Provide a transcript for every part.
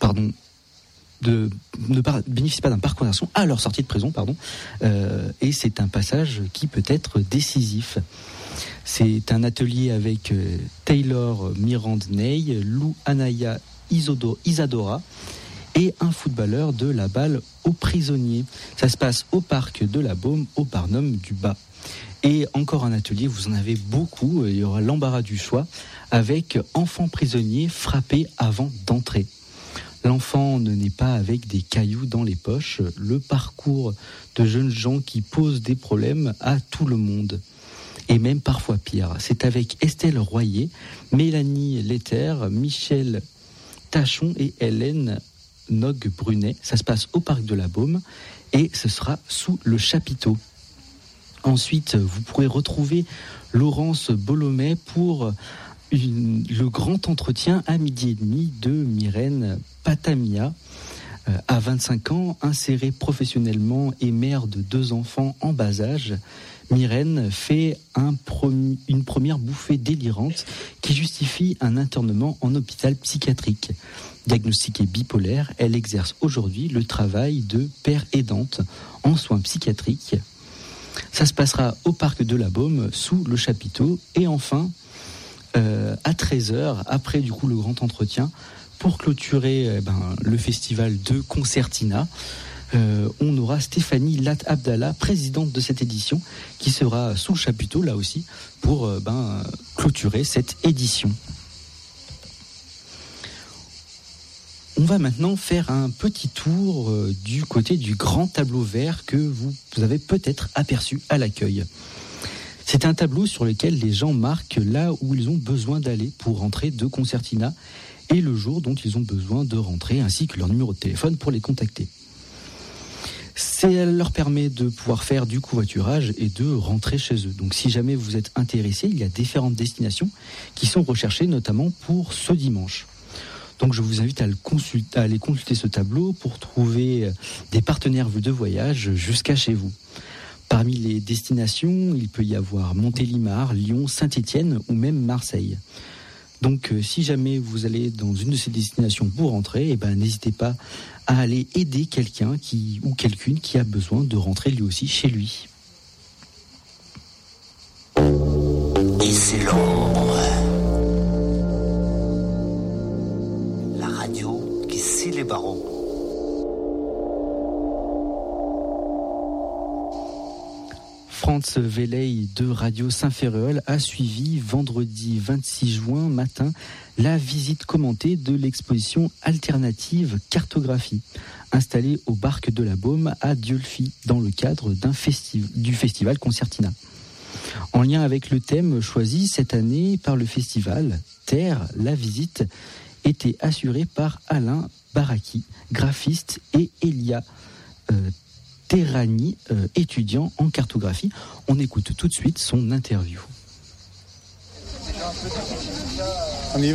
bénéficient pas d'un parcours d'insertion à leur sortie de prison, et c'est un passage qui peut être décisif. C'est un atelier avec Taylor Mirand-Ney, Lou Anaya Isadora et un footballeur de la balle aux prisonniers. Ça se passe au parc de la Baume, au Barnum du Bas. Et encore un atelier, vous en avez beaucoup, il y aura l'embarras du choix, avec enfants prisonniers frappés avant d'entrer. L'enfant ne naît pas avec des cailloux dans les poches, le parcours de jeunes gens qui posent des problèmes à tout le monde. Et même parfois pire. C'est avec Estelle Royer, Mélanie Letter, Michel Tachon et Hélène Nogue-Brunet. Ça se passe au Parc de la Baume et ce sera sous le chapiteau. Ensuite, vous pourrez retrouver Laurence Bolomet pour le grand entretien à 12h30 de Myrène Patamia. À 25 ans, insérée professionnellement et mère de 2 enfants en bas âge, Myrène fait une première bouffée délirante qui justifie un internement en hôpital psychiatrique. Diagnostiquée bipolaire, elle exerce aujourd'hui le travail de père aidante en soins psychiatriques. Ça se passera au Parc de la Baume, sous le chapiteau. Et enfin, à 13h, après du coup le grand entretien, pour clôturer le festival de Concertina, on aura Stéphanie Lat Abdallah, présidente de cette édition, qui sera sous le chapiteau là aussi pour clôturer cette édition. On va maintenant faire un petit tour du côté du grand tableau vert que vous avez peut-être aperçu à l'accueil. C'est un tableau sur lequel les gens marquent là où ils ont besoin d'aller pour rentrer de Concertina et le jour dont ils ont besoin de rentrer, ainsi que leur numéro de téléphone pour les contacter. Ça leur permet de pouvoir faire du covoiturage et de rentrer chez eux. Donc si jamais vous êtes intéressé, il y a différentes destinations qui sont recherchées, notamment pour ce dimanche. Donc je vous invite à aller consulter ce tableau pour trouver des partenaires de voyage jusqu'à chez vous. Parmi les destinations, il peut y avoir Montélimar, Lyon, Saint-Étienne ou même Marseille. Donc si jamais vous allez dans une de ces destinations pour rentrer, n'hésitez pas à aller aider quelqu'un ou quelqu'une qui a besoin de rentrer lui aussi chez lui. Et c'est l'ombre. La radio qui scie les barreaux. Franz Veley de Radio Saint-Ferréol a suivi vendredi 26 juin matin la visite commentée de l'exposition Alternative Cartographie, installée au Parc de la Baume à Dieulefit dans le cadre du festival Concertina. En lien avec le thème choisi cette année par le festival, Terre, la visite était assurée par Alain Baraki, graphiste, et Elia Terrani, étudiant en cartographie. On écoute tout de suite son interview. On y va ?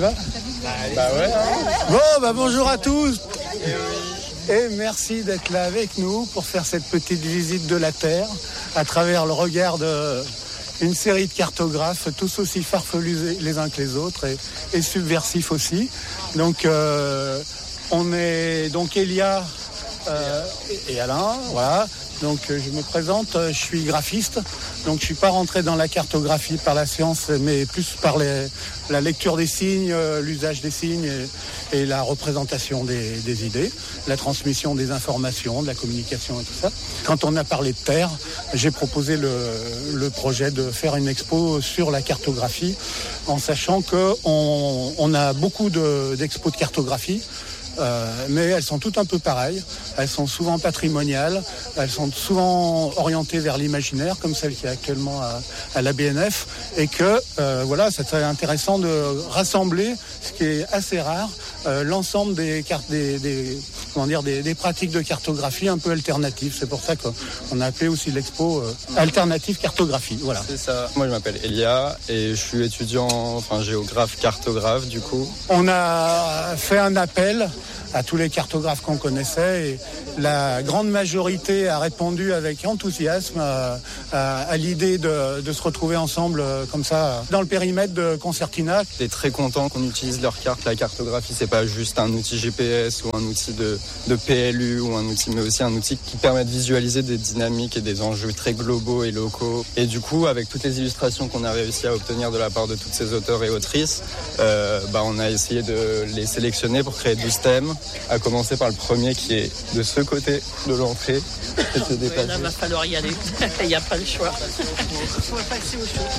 Bonjour à tous et merci d'être là avec nous pour faire cette petite visite de la Terre à travers le regard d'une série de cartographes tous aussi farfelus les uns que les autres et subversifs aussi. Donc on est donc Elia et Alain, voilà. Donc je me présente, je suis graphiste, donc je suis pas rentré dans la cartographie par la science, mais plus par la lecture des signes, l'usage des signes et la représentation des idées, la transmission des informations, de la communication et tout ça. Quand on a parlé de Terre, j'ai proposé le projet de faire une expo sur la cartographie, en sachant qu'on a beaucoup d'expos de cartographie. Mais elles sont toutes un peu pareilles, elles sont souvent patrimoniales, elles sont souvent orientées vers l'imaginaire, comme celle qui est actuellement à la BNF, et que c'est très intéressant de rassembler, ce qui est assez rare, l'ensemble des pratiques de cartographie un peu alternatives. C'est pour ça qu'on a appelé aussi l'expo Alternative Cartographie. Voilà. C'est ça. Moi je m'appelle Elia et je suis étudiant, géographe cartographe du coup. On a fait un appel à tous les cartographes qu'on connaissait. Et la grande majorité a répondu avec enthousiasme à l'idée de se retrouver ensemble comme ça dans le périmètre de Concertina. J'étais très content qu'on utilise leur carte. La cartographie, c'est pas juste un outil GPS ou un outil de PLU ou un outil, mais aussi un outil qui permet de visualiser des dynamiques et des enjeux très globaux et locaux. Et du coup, avec toutes les illustrations qu'on a réussi à obtenir de la part de toutes ces auteurs et autrices, on a essayé de les sélectionner pour créer 12 thèmes, à commencer par le premier qui est de ce côté de l'entrée. Là, il va falloir y aller. Il n'y a pas le choix. On va passer au show.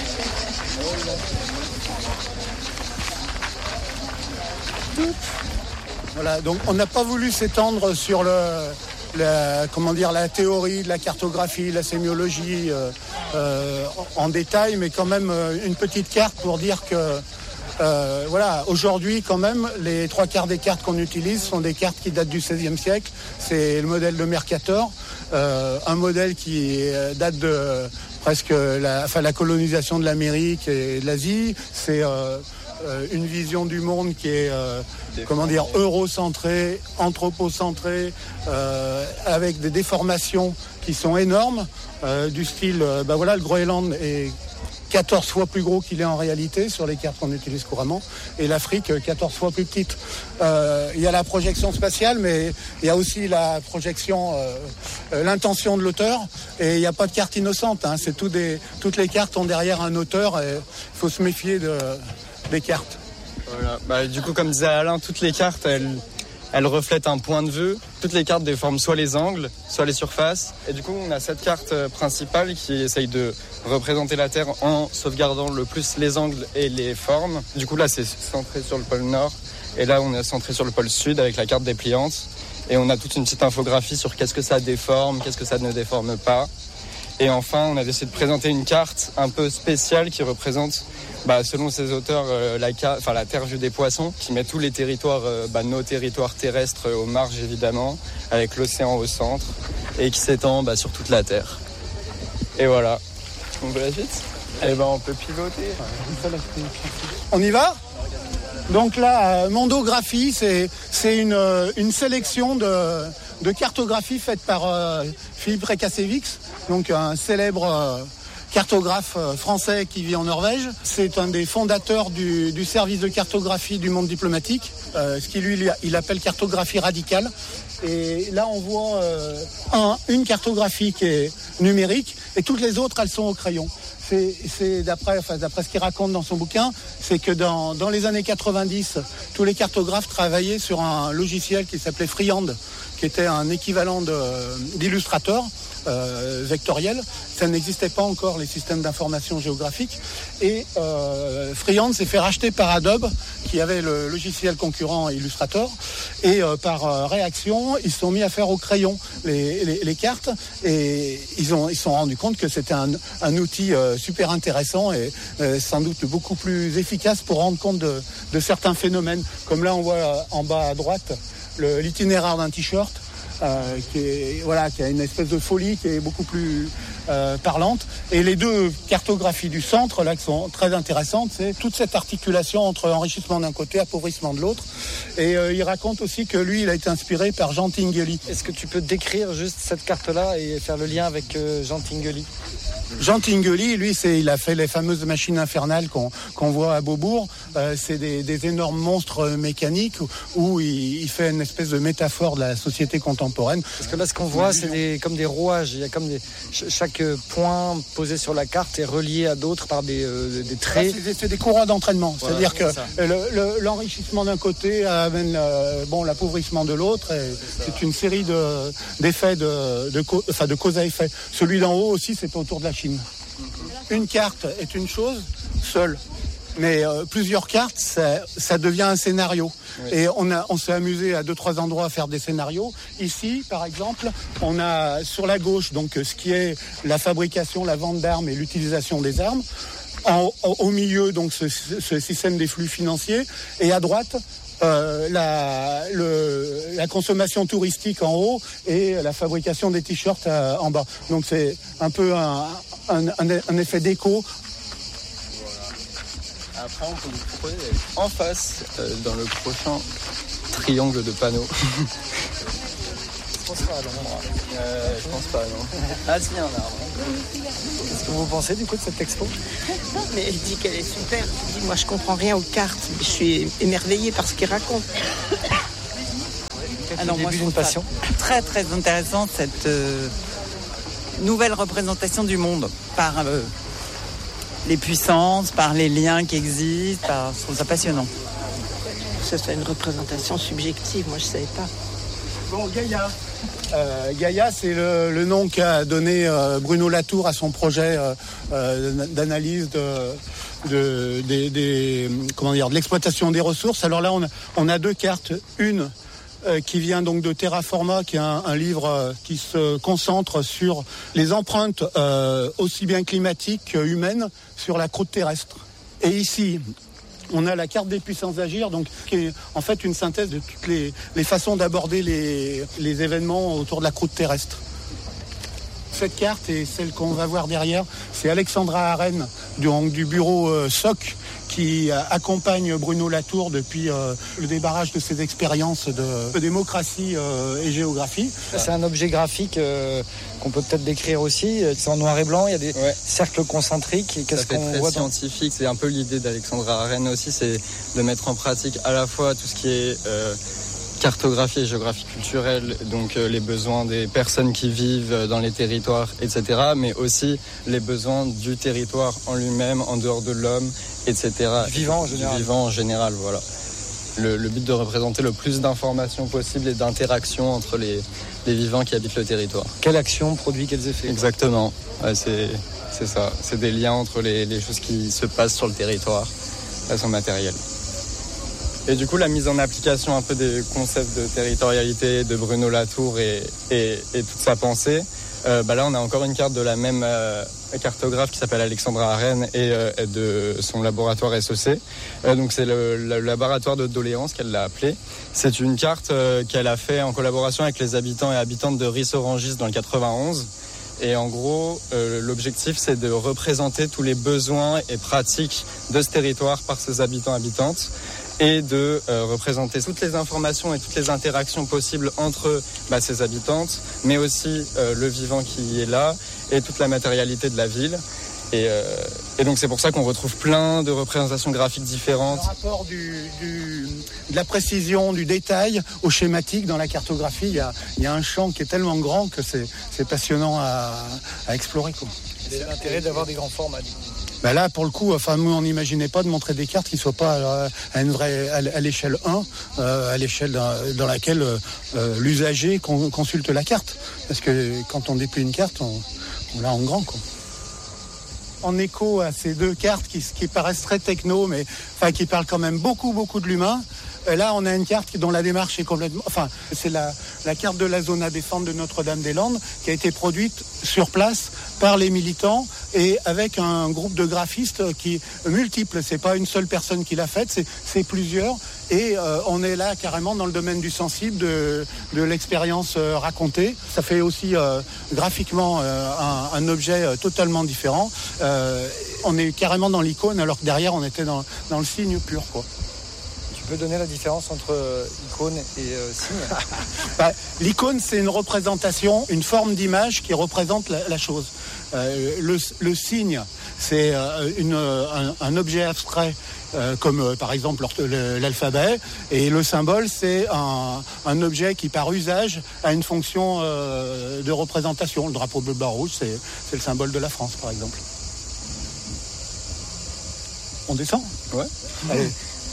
Voilà, donc on n'a pas voulu s'étendre sur la théorie de la cartographie, la sémiologie en détail, mais quand même une petite carte pour dire que aujourd'hui quand même les 3/4 des cartes qu'on utilise sont des cartes qui datent du XVIe siècle. C'est le modèle de Mercator, un modèle qui date de presque la colonisation de l'Amérique et de l'Asie. C'est une vision du monde qui est eurocentrée, anthropocentrée, avec des déformations qui sont énormes, du style le Groenland est 14 fois plus gros qu'il est en réalité sur les cartes qu'on utilise couramment, et l'Afrique 14 fois plus petite. Il y a la projection spatiale, mais il y a aussi la projection, l'intention de l'auteur, et il n'y a pas de carte innocente, hein. Toutes les cartes ont derrière un auteur, et il faut se méfier des cartes. Voilà. Du coup, comme disait Alain, toutes les cartes, elles reflètent un point de vue. Toutes les cartes déforment soit les angles, soit les surfaces. Et du coup, on a cette carte principale qui essaye de représenter la Terre en sauvegardant le plus les angles et les formes. Du coup, là, c'est centré sur le pôle Nord. Et là, on est centré sur le pôle Sud avec la carte dépliante. Et on a toute une petite infographie sur qu'est-ce que ça déforme, qu'est-ce que ça ne déforme pas. Et enfin, on a décidé de présenter une carte un peu spéciale qui représente, selon ces auteurs, la Terre vue des poissons, qui met tous les territoires, nos territoires terrestres aux marges évidemment, avec l'océan au centre, et qui s'étend sur toute la Terre. Et voilà. On veut la suite ? On peut piloter. On y va ? Donc là, Mondographie, c'est une sélection de cartographie faite par Philippe Rekasevix, donc un célèbre cartographe français qui vit en Norvège. C'est un des fondateurs du service de cartographie du monde diplomatique, ce qu'il il appelle cartographie radicale. Et là, on voit une cartographie qui est numérique, et toutes les autres, elles sont au crayon. C'est d'après ce qu'il raconte dans son bouquin, c'est que dans les années 90, tous les cartographes travaillaient sur un logiciel qui s'appelait Freehand, qui était un équivalent d'Illustrator vectoriel. Ça n'existait pas encore, les systèmes d'information géographique. Et Freehand s'est fait racheter par Adobe, qui avait le logiciel concurrent Illustrator. Et par réaction, ils se sont mis à faire au crayon les cartes. Et ils se sont rendus compte que c'était un outil super intéressant et sans doute beaucoup plus efficace pour rendre compte de certains phénomènes. Comme là, on voit en bas à droite l'itinéraire d'un t-shirt. Qui a une espèce de folie qui est beaucoup plus parlante. Et les deux cartographies du centre, là, qui sont très intéressantes, c'est toute cette articulation entre enrichissement d'un côté, appauvrissement de l'autre. Et il raconte aussi que lui, il a été inspiré par Jean Tinguely. Est-ce que tu peux décrire juste cette carte-là et faire le lien avec Jean Tinguely ? Jean Tinguely, lui, il a fait les fameuses machines infernales qu'on voit à Beaubourg. C'est des énormes monstres mécaniques où il fait une espèce de métaphore de la société contemporaine. Parce que là, ce qu'on voit, c'est comme des rouages. Il y a comme chaque point posé sur la carte est relié à d'autres par des traits. C'est des courroies d'entraînement. C'est-à-dire que l'enrichissement d'un côté amène l'appauvrissement de l'autre. Et c'est une série d'effets de cause à effet. Celui d'en haut aussi, c'est autour de la Chine. Une carte est une chose seule, mais plusieurs cartes, ça devient un scénario. Oui. Et on s'est amusé à 2-3 endroits à faire des scénarios. Ici, par exemple, on a sur la gauche donc ce qui est la fabrication, la vente d'armes et l'utilisation des armes. Au milieu, donc ce système des flux financiers, et à droite, la consommation touristique en haut et la fabrication des t-shirts en bas. Donc c'est un peu un effet d'écho. Voilà. Après, on peut vous proposer en face, dans le prochain triangle de panneaux. Je pense pas à l'endroit. Je pense pas, non. Ah si, un arbre. Qu'est-ce que vous pensez du coup de cette expo? Non, mais elle dit qu'elle est super. Je dis, moi, je comprends rien aux cartes. Mais je suis émerveillée par ce qu'il raconte. Alors moi, je trouve passion. Très très intéressant cette nouvelle représentation du monde par les puissances, par les liens qui existent. Je trouve ça passionnant. Ça, c'est une représentation subjective. Moi, je savais pas. Bon, Gaïa. Gaïa, c'est le nom qu'a donné Bruno Latour à son projet d'analyse de l'exploitation des ressources. Alors là, on a 2 cartes. Une qui vient donc de Terraforma, qui est un livre qui se concentre sur les empreintes aussi bien climatiques qu'humaines sur la croûte terrestre. Et ici, on a la carte des puissances d'agir, donc qui est en fait une synthèse de toutes les façons d'aborder les événements autour de la croûte terrestre. Cette carte et celle qu'on va voir derrière, c'est Alexandra Arène du bureau SOC qui accompagne Bruno Latour depuis le débarrage de ses expériences de démocratie et géographie. C'est un objet graphique qu'on peut peut-être décrire aussi. C'est en noir et blanc, il y a des cercles concentriques. Et qu'est-ce qu'on voit scientifique, c'est un peu l'idée d'Alexandra Arène aussi, c'est de mettre en pratique à la fois tout ce qui est cartographie et géographie culturelle, donc les besoins des personnes qui vivent dans les territoires, etc., mais aussi les besoins du territoire en lui-même, en dehors de l'homme, etc. Du vivant en général. Voilà. Le but de représenter le plus d'informations possibles et d'interactions entre les vivants qui habitent le territoire. Quelle action produit quels effets? Exactement, ouais, c'est ça. C'est des liens entre les choses qui se passent sur le territoire, de façon matérielle. Et du coup, la mise en application un peu des concepts de territorialité de Bruno Latour et toute sa pensée, là, on a encore une carte de la même cartographe qui s'appelle Alexandra Arène et de son laboratoire SEC. Donc, c'est le laboratoire de doléances qu'elle l'a appelé. C'est une carte qu'elle a fait en collaboration avec les habitants et habitantes de Ris-Orangis dans le 91. Et en gros, l'objectif, c'est de représenter tous les besoins et pratiques de ce territoire par ses habitants et habitantes, et de représenter toutes les informations et toutes les interactions possibles entre ces habitantes, mais aussi le vivant qui est là et toute la matérialité de la ville. Et donc c'est pour ça qu'on retrouve plein de représentations graphiques différentes. Le rapport de la précision, du détail au schématique dans la cartographie, il y a un champ qui est tellement grand que c'est passionnant à explorer, quoi. C'est l'intérêt d'avoir des grands formats. Là, pour le coup, nous, on n'imaginait pas de montrer des cartes qui ne soient pas à l'échelle 1, à l'échelle dans laquelle l'usager consulte la carte. Parce que quand on déplie une carte, on l'a en grand, quoi. En écho à ces 2 cartes qui paraissent très techno, mais qui parlent quand même beaucoup de l'humain. Là, on a une carte dont la démarche est complètement... c'est la carte de la zone à défendre de Notre-Dame-des-Landes qui a été produite sur place par les militants et avec un groupe de graphistes qui multiples. C'est pas une seule personne qui l'a faite, c'est plusieurs. Et on est là carrément dans le domaine du sensible, de l'expérience racontée. Ça fait aussi graphiquement un objet totalement différent. On est carrément dans l'icône alors que derrière on était dans le signe pur, quoi. Tu peux donner la différence entre icône et signe? L'icône, c'est une représentation, une forme d'image qui représente la chose. Le signe, c'est un objet abstrait comme par exemple l'alphabet, et le symbole, c'est un objet qui par usage a une fonction de représentation. Le drapeau bleu blanc rouge, c'est le symbole de la France, par exemple. On descend? Ouais. Allez.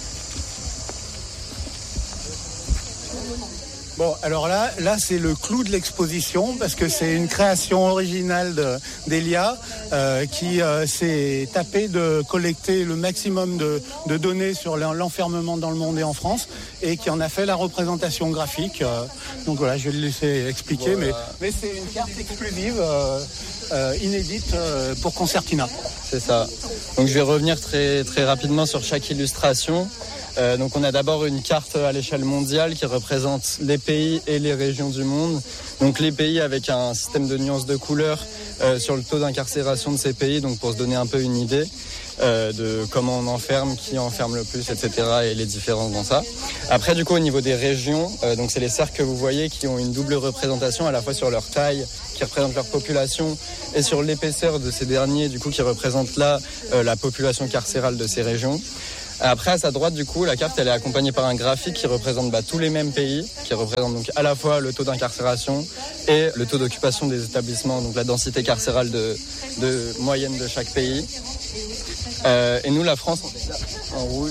Bon, alors là c'est le clou de l'exposition parce que c'est une création originale d'Elia qui s'est tapé de collecter le maximum de données sur l'enfermement dans le monde et en France et qui en a fait la représentation graphique. Donc voilà, je vais le laisser expliquer, voilà. mais c'est une carte exclusive, inédite pour Concertina. C'est ça. Donc je vais revenir très, très rapidement sur chaque illustration. Donc on a d'abord une carte à l'échelle mondiale qui représente les pays et les régions du monde. Donc les pays avec un système de nuances de couleurs sur le taux d'incarcération de ces pays, donc pour se donner un peu une idée. de comment on enferme, qui enferme le plus, etc. et les différences dans ça. Après, du coup, au niveau des régions, donc c'est les cercles que vous voyez qui ont une double représentation à la fois sur leur taille, qui représente leur population, et sur l'épaisseur de ces derniers, du coup, qui représente là la population carcérale de ces régions. Après, à sa droite, du coup, la carte, elle est accompagnée par un graphique qui représente tous les mêmes pays, qui représente donc à la fois le taux d'incarcération et le taux d'occupation des établissements, donc la densité carcérale de moyenne de chaque pays. Et nous, la France, on est là, en rouge.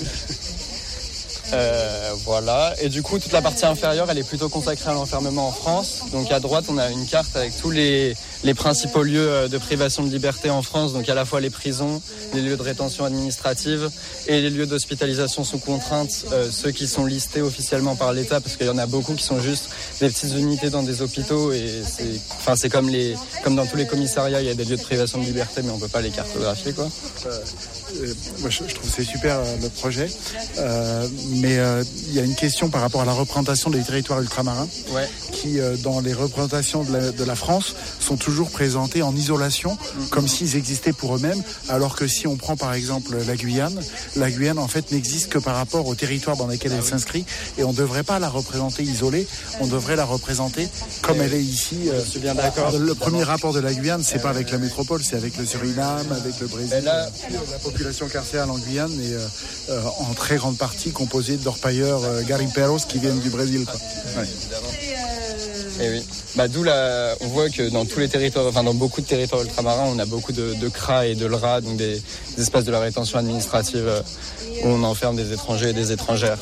Voilà. Et du coup, toute la partie inférieure, elle est plutôt consacrée à l'enfermement en France. Donc à droite, on a une carte avec tous les principaux lieux de privation de liberté en France, donc à la fois les prisons, les lieux de rétention administrative et les lieux d'hospitalisation sous contrainte, ceux qui sont listés officiellement par l'État, parce qu'il y en a beaucoup qui sont juste des petites unités dans des hôpitaux, et c'est comme dans tous les commissariats, il y a des lieux de privation de liberté, mais on peut pas les cartographier, quoi. Moi, je trouve que c'est super le projet, mais il y a une question par rapport à la représentation des territoires ultramarins, qui dans les représentations de la France sont toujours présentés en isolation, comme s'ils existaient pour eux-mêmes, alors que si on prend par exemple la Guyane en fait n'existe que par rapport au territoire dans lequel elle s'inscrit, et on ne devrait pas la représenter isolée, on devrait la représenter comme elle est ici. Je suis bien d'accord. Le premier rapport de la Guyane, c'est pas avec la métropole, c'est avec le Suriname, avec le Brésil. La population carcérale en Guyane est en très grande partie composée d'orpailleurs garimperos qui viennent du Brésil, quoi. Ouais. Et oui. D'où on voit que dans tous les territoires, dans beaucoup de territoires ultramarins, on a beaucoup de CRA et de LRA, donc des espaces de la rétention administrative où on enferme des étrangers et des étrangères.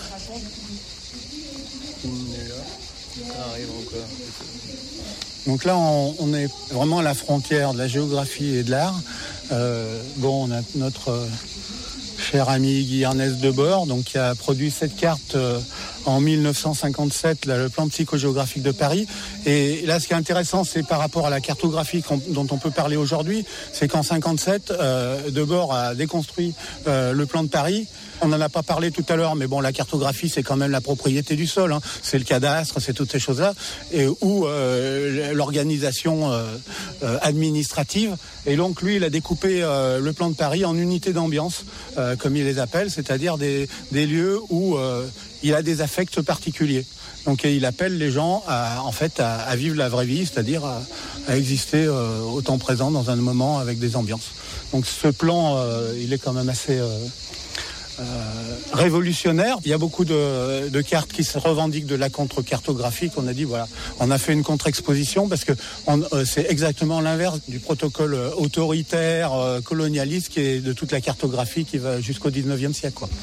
Donc là, on est vraiment à la frontière de la géographie et de l'art. On a notre cher ami Guy Ernest Debord, donc, qui a produit cette carte en 1957, le plan psychogéographique de Paris. Et là, ce qui est intéressant, c'est par rapport à la cartographie dont on peut parler aujourd'hui, c'est qu'en 57, Debord a déconstruit le plan de Paris. On n'en a pas parlé tout à l'heure, mais bon, la cartographie, c'est quand même la propriété du sol, hein. C'est le cadastre, c'est toutes ces choses-là, et où l'organisation administrative. Et donc, lui, il a découpé le plan de Paris en unités d'ambiance, comme il les appelle, c'est-à-dire des lieux où il a des affects particuliers. Donc, il appelle les gens à vivre la vraie vie, c'est-à-dire à exister au temps présent dans un moment avec des ambiances. Donc, ce plan, il est quand même assez révolutionnaire. Il y a beaucoup de cartes qui se revendiquent de la contre-cartographie. On a dit, voilà, on a fait une contre-exposition parce que c'est exactement l'inverse du protocole autoritaire, colonialiste, qui est de toute la cartographie qui va jusqu'au 19e siècle, quoi.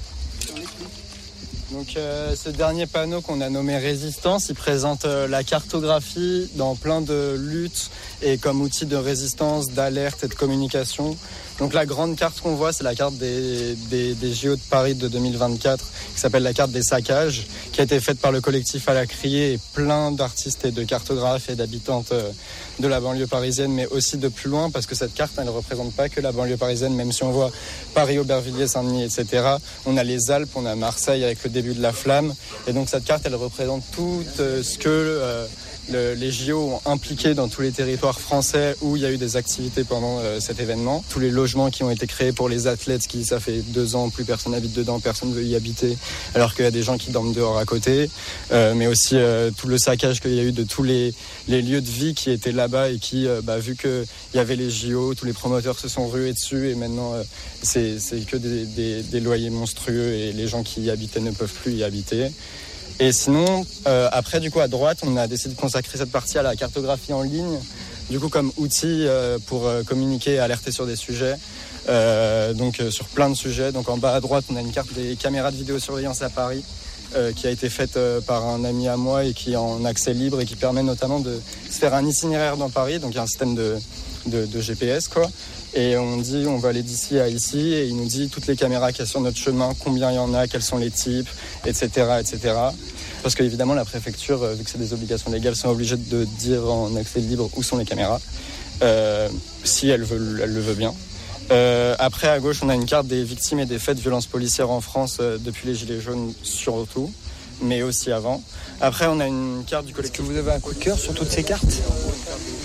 Donc ce dernier panneau qu'on a nommé Résistance, il présente la cartographie dans plein de luttes et comme outil de résistance, d'alerte et de communication. Donc la grande carte qu'on voit, c'est la carte des JO de Paris de 2024, qui s'appelle la carte des saccages, qui a été faite par le collectif à la Criée et plein d'artistes et de cartographes et d'habitantes de la banlieue parisienne, mais aussi de plus loin, parce que cette carte, elle ne représente pas que la banlieue parisienne, même si on voit Paris, Aubervilliers, Saint-Denis, etc. On a les Alpes, on a Marseille avec le début de la flamme, et donc cette carte, elle représente tout ce que les JO ont impliqué dans tous les territoires français où il y a eu des activités pendant cet événement. Tous les logements qui ont été créés pour les athlètes, ça fait 2 ans, plus personne n'habite dedans, personne ne veut y habiter, alors qu'il y a des gens qui dorment dehors à côté. Mais aussi tout le saccage qu'il y a eu de tous les lieux de vie qui étaient là-bas et qui, vu qu'il y avait les JO, tous les promoteurs se sont rués dessus et maintenant c'est que des loyers monstrueux et les gens qui y habitaient ne peuvent plus y habiter. Et sinon, après, du coup, à droite, on a décidé de consacrer cette partie à la cartographie en ligne, du coup, comme outil pour communiquer et alerter sur des sujets, sur plein de sujets. Donc, en bas à droite, on a une carte des caméras de vidéosurveillance à Paris, qui a été faite par un ami à moi et qui est en accès libre et qui permet notamment de se faire un itinéraire dans Paris. Donc, il y a un système de GPS, quoi. Et on dit, on va aller d'ici à ici, et il nous dit toutes les caméras qu'il y a sur notre chemin, combien il y en a, quels sont les types, etc., etc. Parce qu'évidemment, la préfecture, vu que c'est des obligations légales, sont obligées de dire en accès libre où sont les caméras, si elle le veut bien. Après, à gauche, on a une carte des victimes et des faits de violences policières en France depuis les Gilets jaunes surtout, mais aussi avant. Après, on a une carte du collectif. Est-ce que vous avez un coup de cœur sur toutes ces cartes ?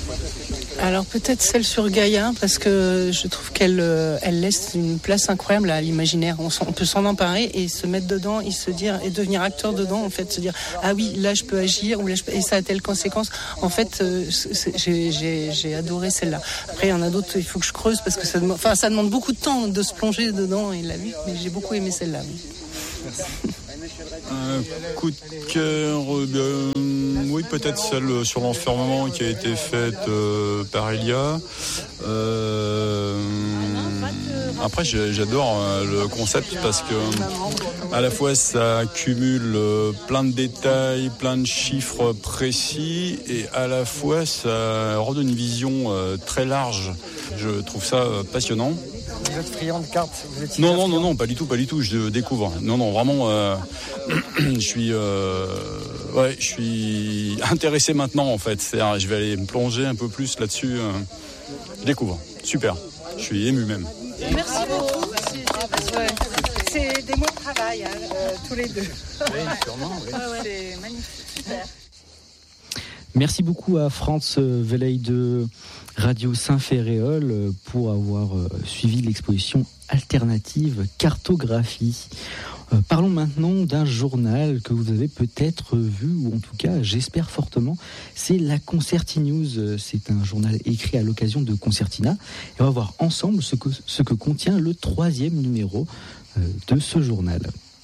Alors peut-être celle sur Gaïa, parce que je trouve qu'elle laisse une place incroyable à l'imaginaire. On peut s'en emparer et se mettre dedans et se dire, et devenir acteur dedans, en fait, se dire ah oui, là je peux agir, ou là et ça a telle conséquence. En fait, j'ai adoré celle-là. Après il y en a d'autres, il faut que je creuse parce que ça demande beaucoup de temps de se plonger dedans et la vie. Mais j'ai beaucoup aimé celle-là. Oui. Merci. Un coup de cœur, oui, peut-être celle sur l'enfermement qui a été faite par Elia. Après, j'adore le concept parce que à la fois ça accumule plein de détails, plein de chiffres précis, et à la fois ça redonne une vision très large. Je trouve ça passionnant. Vous êtes friand de cartes? Non, pas du tout, je découvre. Non, vraiment, je suis intéressé maintenant en fait. C'est-à-dire, je vais aller me plonger un peu plus là-dessus. Je découvre, super, je suis ému même. Merci beaucoup. C'est des mots de travail, tous les deux. Oui, sûrement. Oui. C'est magnifique, super. Merci beaucoup à Franz Veley de Radio Saint-Ferréol pour avoir suivi l'exposition alternative Cartographie. Parlons maintenant d'un journal que vous avez peut-être vu, ou en tout cas j'espère fortement, c'est la Concerti News. C'est un journal écrit à l'occasion de Concertina et on va voir ensemble ce que contient le 3e numéro de ce journal.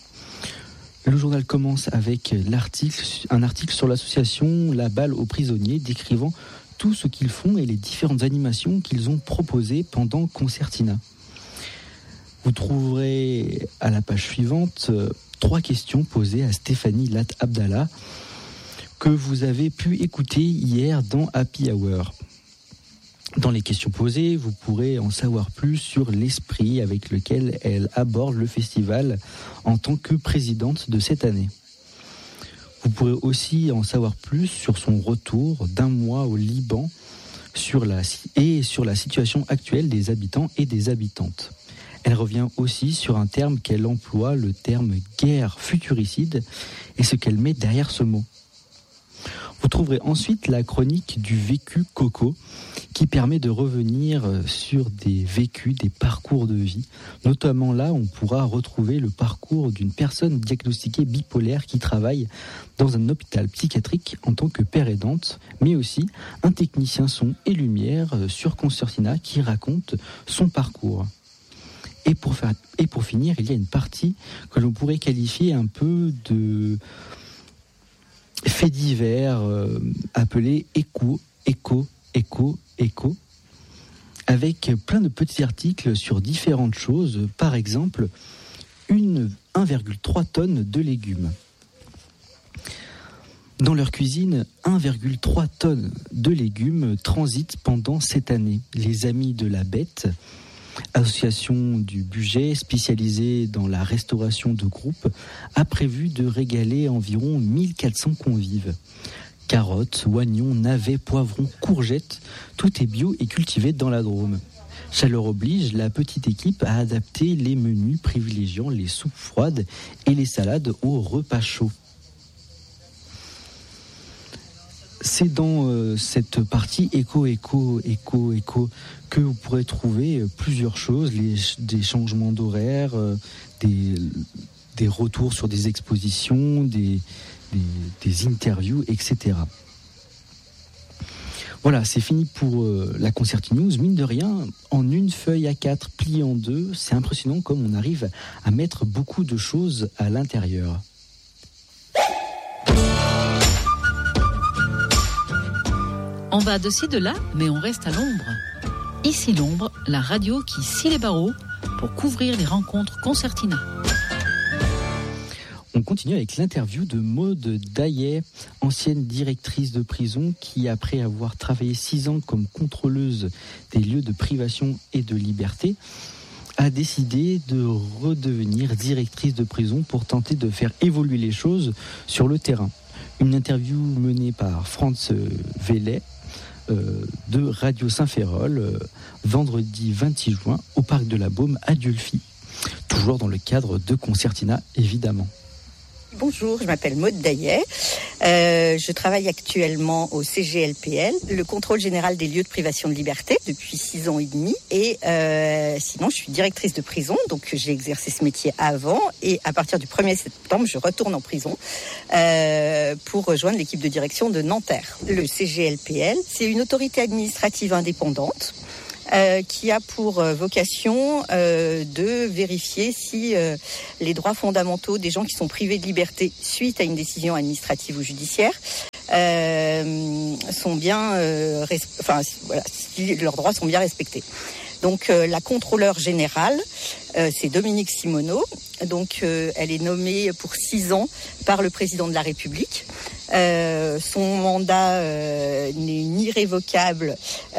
Le journal commence avec un article sur l'association La Balle aux prisonniers décrivant tout ce qu'ils font et les différentes animations qu'ils ont proposées pendant Concertina. Vous trouverez à la page suivante 3 questions posées à Stéphanie Lat Abdallah que vous avez pu écouter hier dans Happy Hour. Dans les questions posées, vous pourrez en savoir plus sur l'esprit avec lequel elle aborde le festival en tant que présidente de cette année. Vous pourrez aussi en savoir plus sur son retour d'un mois au Liban sur la situation actuelle des habitants et des habitantes. Elle revient aussi sur un terme qu'elle emploie, le terme guerre futuricide, et ce qu'elle met derrière ce mot. Vous trouverez ensuite la chronique du vécu Coco qui permet de revenir sur des vécus, des parcours de vie. Notamment là, on pourra retrouver le parcours d'une personne diagnostiquée bipolaire qui travaille dans un hôpital psychiatrique en tant que père aidante, mais aussi un technicien son et lumière sur Concertina qui raconte son parcours. Et pour finir, il y a une partie que l'on pourrait qualifier un peu de faits divers appelés écho, avec plein de petits articles sur différentes choses. Par exemple, 1,3 tonnes de légumes. Dans leur cuisine, 1,3 tonnes de légumes transitent pendant cette année. Les Amis de la Bête, association du budget spécialisée dans la restauration de groupe, a prévu de régaler environ 1400 convives. Carottes, oignons, navets, poivrons, courgettes, tout est bio et cultivé dans la Drôme. Chaleur oblige, la petite équipe a adapté les menus privilégiant les soupes froides et les salades au repas chaud. C'est dans cette partie éco que vous pourrez trouver plusieurs choses, des changements d'horaire, des retours sur des expositions, des interviews, etc. Voilà, c'est fini pour la Concerti News. Mine de rien, en une feuille A4 pliée en deux, c'est impressionnant comme on arrive à mettre beaucoup de choses à l'intérieur. On va de ci, de là, mais on reste à l'ombre. Ici l'ombre, la radio qui scie les barreaux pour couvrir les rencontres Concertina. On continue avec l'interview de Maude Daillet, ancienne directrice de prison qui, après avoir travaillé 6 ans comme contrôleuse des lieux de privation et de liberté, a décidé de redevenir directrice de prison pour tenter de faire évoluer les choses sur le terrain. Une interview menée par Franz Veley de Radio Saint-Ferréol, vendredi 26 juin au Parc de la Baume à Dieulefit, toujours dans le cadre de Concertina évidemment. Bonjour, je m'appelle Maude Daillet. Je travaille actuellement au CGLPL, le contrôle général des lieux de privation de liberté, depuis 6 ans et demi. Et sinon, je suis directrice de prison, donc j'ai exercé ce métier avant. Et à partir du 1er septembre, je retourne en prison pour rejoindre l'équipe de direction de Nanterre. Le CGLPL, c'est une autorité administrative indépendante qui a pour vocation de vérifier si les droits fondamentaux des gens qui sont privés de liberté suite à une décision administrative ou judiciaire sont bien, si leurs droits sont bien respectés. Donc la contrôleure générale, c'est Dominique Simoneau. Donc elle est nommée pour 6 ans par le président de la République. Son mandat n'est ni révocable,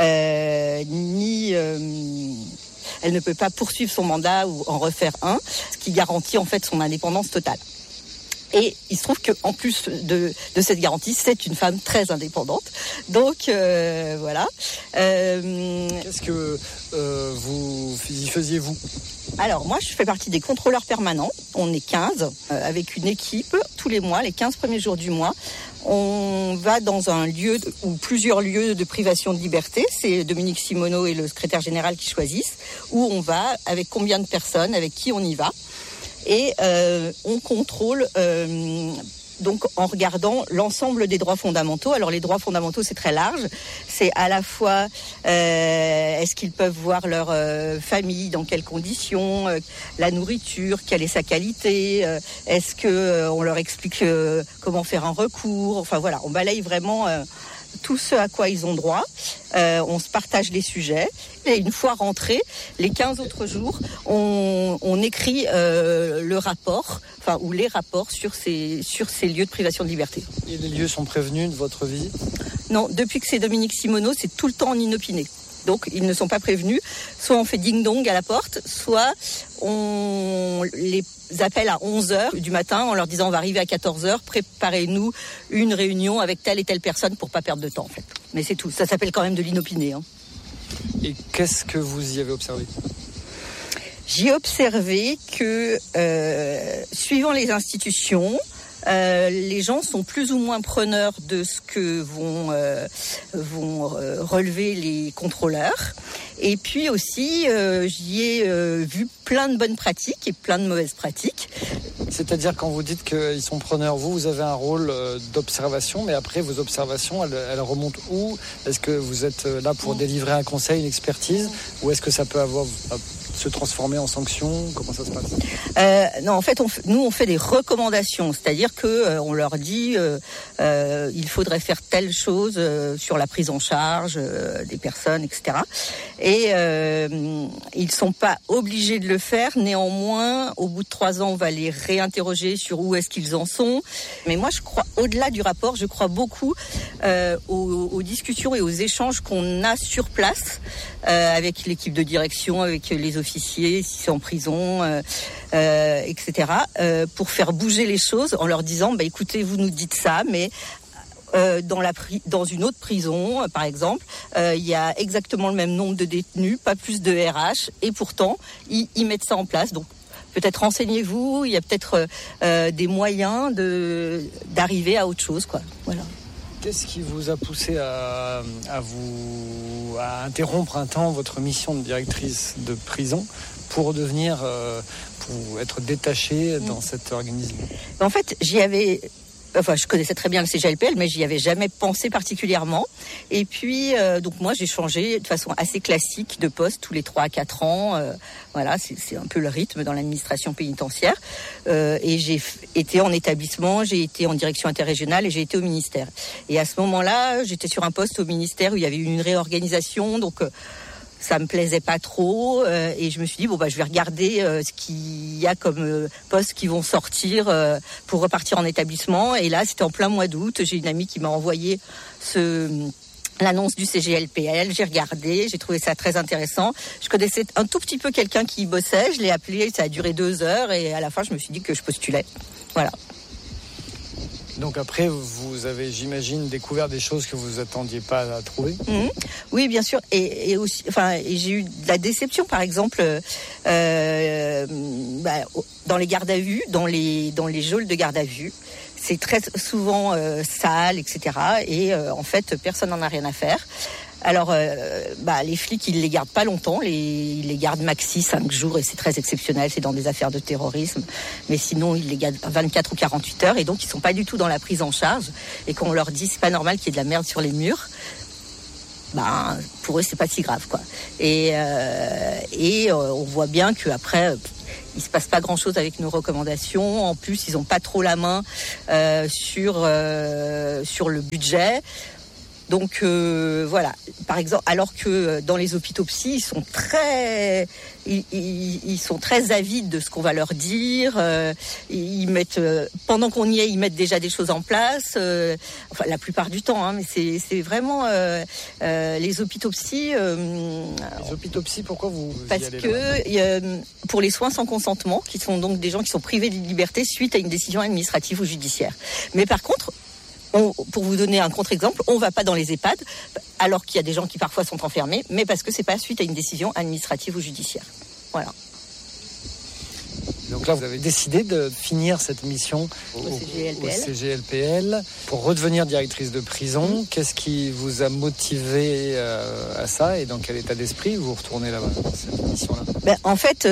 ni elle ne peut pas poursuivre son mandat ou en refaire un, ce qui garantit en fait son indépendance totale. Et il se trouve qu'en plus de cette garantie, c'est une femme très indépendante. Donc voilà. Qu'est-ce que vous y faisiez, vous ? Alors moi, je fais partie des contrôleurs permanents. On est 15 avec une équipe. Tous les mois, les 15 premiers jours du mois, on va dans un lieu ou plusieurs lieux de privation de liberté. C'est Dominique Simoneau et le secrétaire général qui choisissent. Où on va, avec combien de personnes, avec qui on y va. Et on contrôle donc en regardant l'ensemble des droits fondamentaux. Alors les droits fondamentaux, c'est très large. C'est à la fois est-ce qu'ils peuvent voir leur famille, dans quelles conditions, la nourriture, quelle est sa qualité, est-ce que on leur explique comment faire un recours. Enfin voilà, on balaye vraiment tout ce à quoi ils ont droit. On se partage les sujets. Et une fois rentrés, les 15 autres jours, on écrit le rapport, ou les rapports sur ces lieux de privation de liberté. Et les lieux sont prévenus de votre vie ? Non, depuis que c'est Dominique Simoneau, c'est tout le temps en inopiné. Donc ils ne sont pas prévenus. Soit on fait ding-dong à la porte, soit on les appelle à 11h du matin en leur disant on va arriver à 14h, préparez-nous une réunion avec telle et telle personne pour pas perdre de temps en fait. Mais c'est tout, ça s'appelle quand même de l'inopiné. Et qu'est-ce que vous y avez observé ? J'y ai observé que suivant les institutions, les gens sont plus ou moins preneurs de ce que vont relever les contrôleurs. Et puis aussi, j'y ai vu plein de bonnes pratiques et plein de mauvaises pratiques. C'est-à-dire quand vous dites qu'ils sont preneurs, vous avez un rôle d'observation, mais après vos observations, elles remontent où ? Est-ce que vous êtes là pour délivrer un conseil, une expertise, ou est-ce que ça peut se transformer en sanction ? Comment ça se passe ? Non, en fait, nous on fait des recommandations, c'est-à-dire que on leur dit il faudrait faire telle chose sur la prise en charge des personnes, etc. Et ils sont pas obligés de le faire. Néanmoins, au bout de 3 ans, on va les réinterroger sur où est-ce qu'ils en sont. Mais moi, je crois, au-delà du rapport, je crois beaucoup aux discussions et aux échanges qu'on a sur place avec l'équipe de direction, avec les officiers, si c'est en prison, etc. Pour faire bouger les choses en leur disant, écoutez, vous nous dites ça, mais dans une autre prison, par exemple, il y a exactement le même nombre de détenus, pas plus de RH, et pourtant, ils mettent ça en place. Donc, peut-être renseignez-vous, il y a peut-être des moyens d'arriver à autre chose, quoi. Voilà. Qu'est-ce qui vous a poussé à interrompre un temps votre mission de directrice de prison pour être détachée dans cet organisme ? En fait, je connaissais très bien le CGLPL, mais j'y avais jamais pensé particulièrement. Et puis, donc moi, j'ai changé de façon assez classique de poste tous les 3 à 4 ans. Voilà, c'est un peu le rythme dans l'administration pénitentiaire. Et j'ai été en établissement, j'ai été en direction interrégionale et j'ai été au ministère. Et à ce moment-là, j'étais sur un poste au ministère où il y avait eu une réorganisation, donc ça me plaisait pas trop et je me suis dit je vais regarder ce qu'il y a comme postes qui vont sortir pour repartir en établissement. Et là, c'était en plein mois d'août. J'ai une amie qui m'a envoyé l'annonce du CGLPL. J'ai regardé, j'ai trouvé ça très intéressant. Je connaissais un tout petit peu quelqu'un qui y bossait. Je l'ai appelé, ça a duré 2 heures et à la fin, je me suis dit que je postulais. Voilà. Donc après, vous avez, j'imagine, découvert des choses que vous attendiez pas à trouver. Oui, bien sûr. Et aussi, et j'ai eu de la déception, par exemple, dans les gardes à vue, dans les geôles de garde à vue. C'est très souvent sale, etc. Et en fait, personne n'en a rien à faire. Alors, les flics, ils les gardent pas longtemps. Ils les gardent maxi 5 jours et c'est très exceptionnel. C'est dans des affaires de terrorisme. Mais sinon, ils les gardent 24 ou 48 heures. Et donc, ils sont pas du tout dans la prise en charge. Et quand on leur dit, c'est pas normal qu'il y ait de la merde sur les murs, pour eux, c'est pas si grave, quoi. Et on voit bien qu'après, il se passe pas grand-chose avec nos recommandations. En plus, ils ont pas trop la main sur le budget. Donc voilà, par exemple, alors que dans les hôpitaux psy, ils sont très avides de ce qu'on va leur dire. Ils mettent, pendant qu'on y est, ils mettent déjà des choses en place. La plupart du temps, mais c'est vraiment les hôpitaux psy. Les hôpitaux psy, pourquoi vous parce que pour les soins sans consentement, qui sont donc des gens qui sont privés de liberté suite à une décision administrative ou judiciaire. Mais par contre, pour vous donner un contre-exemple, on ne va pas dans les EHPAD, alors qu'il y a des gens qui parfois sont enfermés, mais parce que c'est pas suite à une décision administrative ou judiciaire. Voilà. Donc là, vous avez décidé de finir cette mission au CGLPL pour redevenir directrice de prison. Qu'est-ce qui vous a motivé à ça et dans quel état d'esprit vous retournez là-bas, dans cette mission-là ? En fait,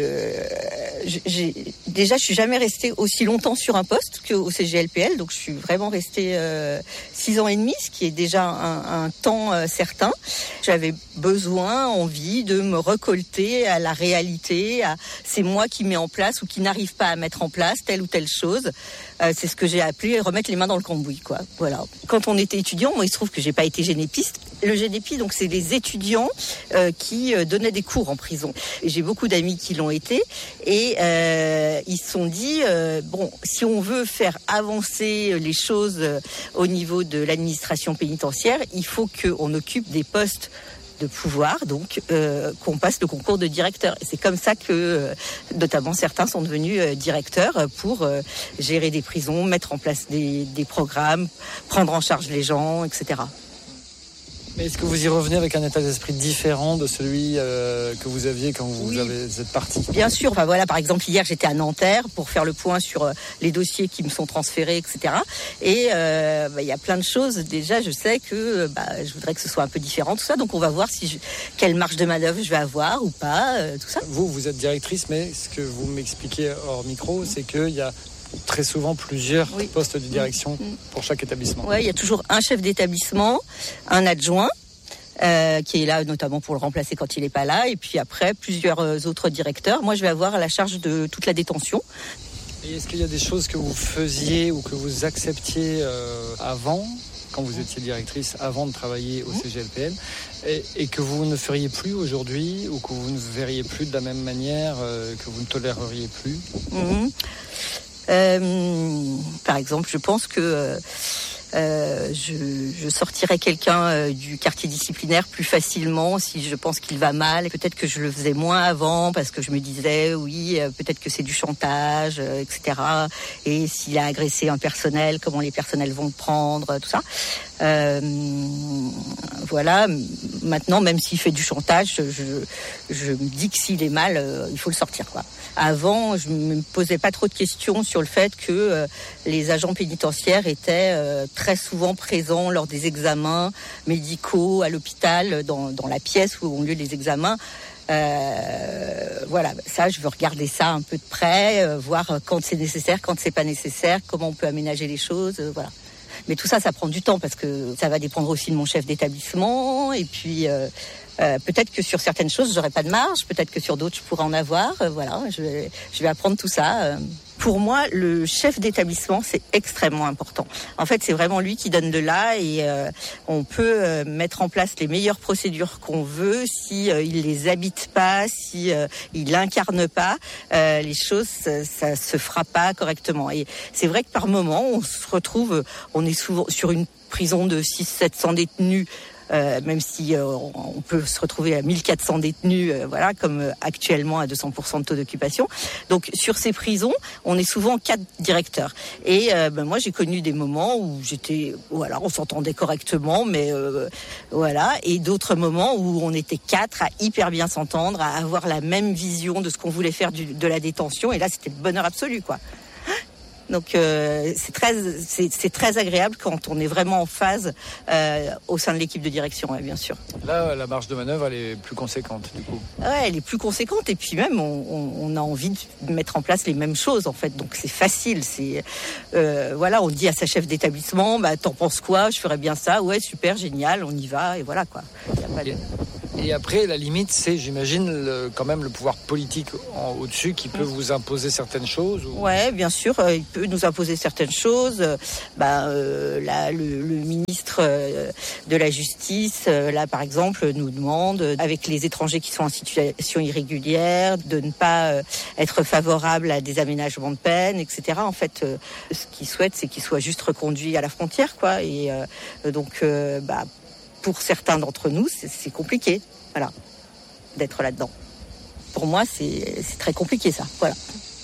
je suis jamais restée aussi longtemps sur un poste qu'au CGLPL, donc je suis vraiment restée 6 ans et demi, ce qui est déjà un temps certain. J'avais envie de me recolter à la réalité, c'est moi qui mets en place ou qui n'arrive pas à mettre en place telle ou telle chose. C'est ce que j'ai appelé remettre les mains dans le cambouis, quoi. Voilà. Quand on était étudiant, moi il se trouve que j'ai pas été génépiste. Le génépi, donc c'est des étudiants qui donnaient des cours en prison. Et j'ai beaucoup d'amis qui l'ont été et ils se sont dit si on veut faire avancer les choses au niveau de l'administration pénitentiaire, il faut qu'on occupe des postes de pouvoir, donc qu'on passe le concours de directeur. Et c'est comme ça que, notamment, certains sont devenus directeurs pour gérer des prisons, mettre en place des programmes, prendre en charge les gens, etc. Mais est-ce que vous y revenez avec un état d'esprit différent de celui que vous aviez quand vous êtes parti ? Bien sûr. Par exemple, hier, j'étais à Nanterre pour faire le point sur les dossiers qui me sont transférés, etc. Et y a plein de choses. Déjà, je sais que je voudrais que ce soit un peu différent, tout ça. Donc, on va voir quelle marge de manœuvre je vais avoir ou pas, tout ça. Vous êtes directrice, mais ce que vous m'expliquez hors micro, c'est qu'il y a très souvent plusieurs postes de direction pour chaque établissement. Oui, il y a toujours un chef d'établissement, un adjoint, qui est là notamment pour le remplacer quand il n'est pas là, et puis après plusieurs autres directeurs. Moi, je vais avoir la charge de toute la détention. Et est-ce qu'il y a des choses que vous faisiez ou que vous acceptiez avant, quand vous étiez directrice, avant de travailler au CGLPL, et que vous ne feriez plus aujourd'hui, ou que vous ne verriez plus de la même manière, que vous ne toléreriez plus ? Par exemple, je pense que je sortirais quelqu'un du quartier disciplinaire plus facilement si je pense qu'il va mal. Peut-être que je le faisais moins avant parce que je me disais peut-être que c'est du chantage, etc. Et s'il a agressé un personnel, comment les personnels vont le prendre, tout ça. Voilà. Maintenant, même s'il fait du chantage, je me dis que s'il est mal, il faut le sortir, quoi. Avant, je me posais pas trop de questions sur le fait que les agents pénitentiaires étaient très souvent présents lors des examens médicaux à l'hôpital, dans la pièce où ont lieu les examens. Voilà, ça, je veux regarder ça un peu de près, voir quand c'est nécessaire, quand c'est pas nécessaire, comment on peut aménager les choses, voilà. Mais tout ça, ça prend du temps parce que ça va dépendre aussi de mon chef d'établissement. Et puis, peut-être que sur certaines choses, j'aurai pas de marge. Peut-être que sur d'autres, je pourrais en avoir. Voilà, je vais apprendre tout ça. Pour moi, le chef d'établissement, c'est extrêmement important. En fait, c'est vraiment lui qui donne de là et on peut mettre en place les meilleures procédures qu'on veut. Si il les habite pas, si il l'incarne pas, les choses, ça se fera pas correctement. Et c'est vrai que par moment, on se retrouve, on est souvent sur une prison de 600-700 détenus même si on peut se retrouver à 1400 détenus, voilà, comme actuellement à 200% de taux d'occupation. Donc sur ces prisons, on est souvent 4 directeurs. Et moi, j'ai connu des moments où on s'entendait correctement, mais voilà, et d'autres moments où on était 4 à hyper bien s'entendre, à avoir la même vision de ce qu'on voulait faire de la détention. Et là, c'était le bonheur absolu, quoi. Donc c'est très agréable quand on est vraiment en phase au sein de l'équipe de direction, bien sûr. Là, la marge de manœuvre, elle est plus conséquente, du coup. Ouais, elle est plus conséquente, et puis même on a envie de mettre en place les mêmes choses, en fait. Donc c'est facile. Voilà, on dit à sa chef d'établissement, t'en penses quoi ? Je ferais bien ça. Ouais, super, génial, on y va, et voilà, quoi. Y a pas de... Et après, la limite, c'est, j'imagine, quand même le pouvoir politique au-dessus qui peut vous imposer certaines choses. Ouais, bien sûr, il peut nous imposer certaines choses. Là, le ministre de la Justice, là, par exemple, nous demande, avec les étrangers qui sont en situation irrégulière, de ne pas être favorable à des aménagements de peine, etc. En fait, ce qu'il souhaite, c'est qu'ils soient juste reconduits à la frontière, quoi. Et donc, pour certains d'entre nous, c'est compliqué, voilà, d'être là-dedans. Pour moi, c'est très compliqué, ça, voilà.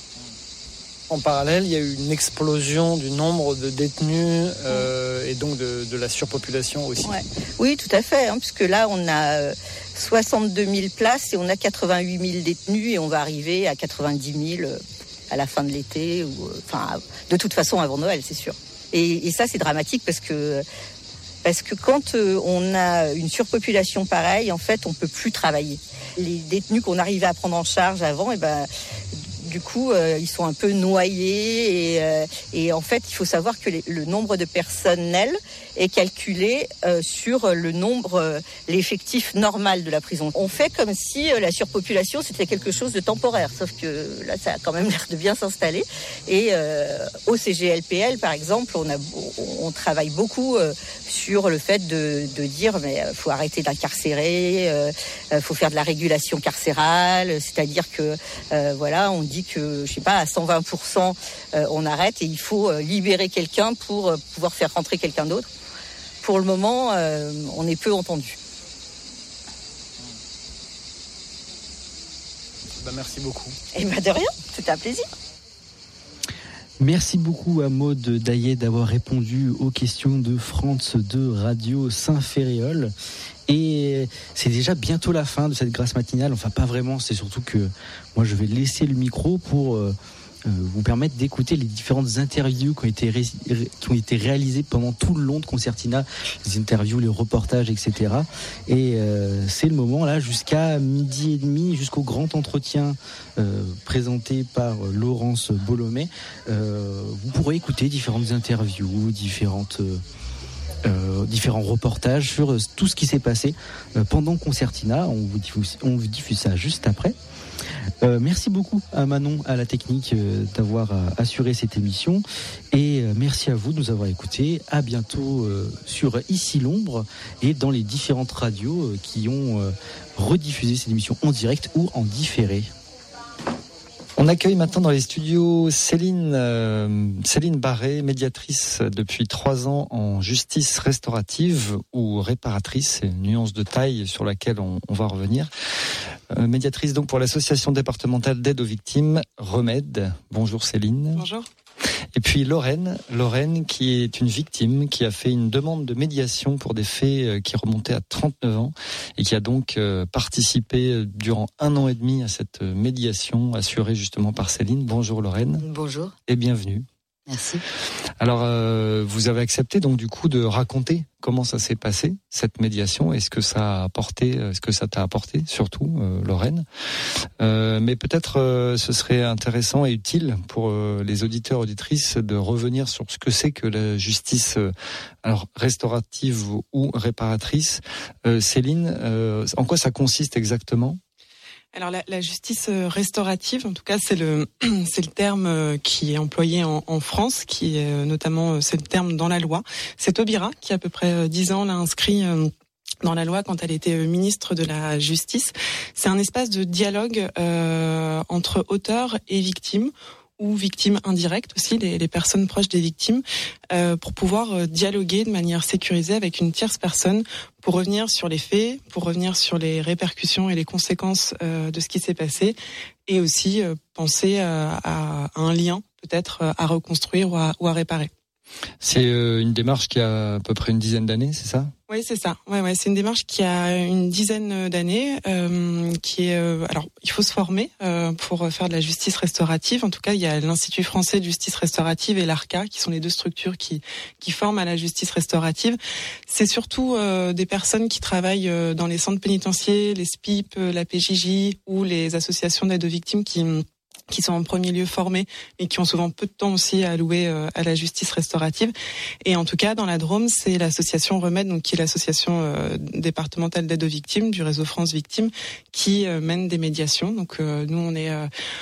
En parallèle, il y a eu une explosion du nombre de détenus et donc de la surpopulation aussi. Ouais. Oui, tout à fait, puisque là, on a 62 000 places et on a 88 000 détenus, et on va arriver à 90 000 à la fin de l'été, de toute façon avant Noël, c'est sûr. Et ça, c'est dramatique parce que quand on a une surpopulation pareille, en fait, on peut plus travailler. Les détenus qu'on arrivait à prendre en charge avant, du coup, ils sont un peu noyés. Et en fait, il faut savoir que le nombre de personnel est calculé sur l'effectif normal de la prison. On fait comme si la surpopulation, c'était quelque chose de temporaire. Sauf que là, ça a quand même l'air de bien s'installer. Et au CGLPL, par exemple, on travaille beaucoup sur le fait de dire, mais faut arrêter d'incarcérer, faut faire de la régulation carcérale, c'est-à-dire que on dit que, je sais pas, à 120%, on arrête, et il faut libérer quelqu'un pour pouvoir faire rentrer quelqu'un d'autre. Pour le moment, on est peu entendu. Merci beaucoup. Et de rien, c'était un plaisir. Merci beaucoup à Maud Daillet d'avoir répondu aux questions de France de Radio Saint-Ferréol. Et c'est déjà bientôt la fin de cette grâce matinale. Enfin, pas vraiment, c'est surtout que moi je vais laisser le micro pour vous permettre d'écouter les différentes interviews qui ont été réalisées pendant tout le long de Concertina, les interviews, les reportages, etc. Et c'est le moment là, jusqu'à 12h30, jusqu'au grand entretien présenté par Laurence Bolomé. Vous pourrez écouter différentes interviews, différents reportages sur tout ce qui s'est passé pendant Concertina. On vous diffuse ça juste après. Merci beaucoup à Manon, à la technique, d'avoir assuré cette émission, et merci à vous de nous avoir écoutés. À bientôt sur Ici l'Ombre et dans les différentes radios qui ont rediffusé cette émission en direct ou en différé. On accueille maintenant dans les studios Céline Barré, médiatrice depuis 3 ans en justice restaurative ou réparatrice. C'est une nuance de taille sur laquelle on va revenir. Médiatrice donc pour l'association départementale d'aide aux victimes Remède. Bonjour Céline. Bonjour. Et puis Lorraine qui est une victime qui a fait une demande de médiation pour des faits qui remontaient à 39 ans et qui a donc participé durant 1 an et demi à cette médiation assurée justement par Céline. Bonjour Lorraine. Bonjour. Et bienvenue. Merci. Alors, vous avez accepté donc du coup de raconter comment ça s'est passé, cette médiation. Est-ce que ça t'a apporté, surtout, Lorraine. Mais peut-être ce serait intéressant et utile pour les auditeurs, auditrices de revenir sur ce que c'est que la justice restaurative ou réparatrice. Céline, en quoi ça consiste exactement ? Alors la justice restaurative, en tout cas, c'est le terme qui est employé en France, qui est notamment c'est le terme dans la loi. C'est Taubira qui, à peu près 10 ans, l'a inscrit dans la loi quand elle était ministre de la Justice. C'est un espace de dialogue entre auteurs et victimes, ou victimes indirectes aussi, les personnes proches des victimes, pour pouvoir dialoguer de manière sécurisée avec une tierce personne pour revenir sur les faits, pour revenir sur les répercussions et les conséquences de ce qui s'est passé, et aussi penser à un lien peut-être à reconstruire ou à réparer. C'est une démarche qui a à peu près une dizaine d'années, c'est ça ? Oui, c'est ça. Ouais, c'est une démarche qui a une dizaine d'années, qui est. Alors, il faut se former pour faire de la justice restaurative. En tout cas, il y a l'Institut français de justice restaurative et l'ARCA, qui sont les deux structures qui forment à la justice restaurative. C'est surtout des personnes qui travaillent dans les centres pénitentiaires, les SPIP, la PJJ ou les associations d'aide aux victimes qui sont en premier lieu formés et qui ont souvent peu de temps aussi à allouer à la justice restaurative. Et en tout cas, dans la Drôme, c'est l'association Remède, donc qui est l'association départementale d'aide aux victimes du réseau France Victimes, qui mène des médiations. Donc nous, on est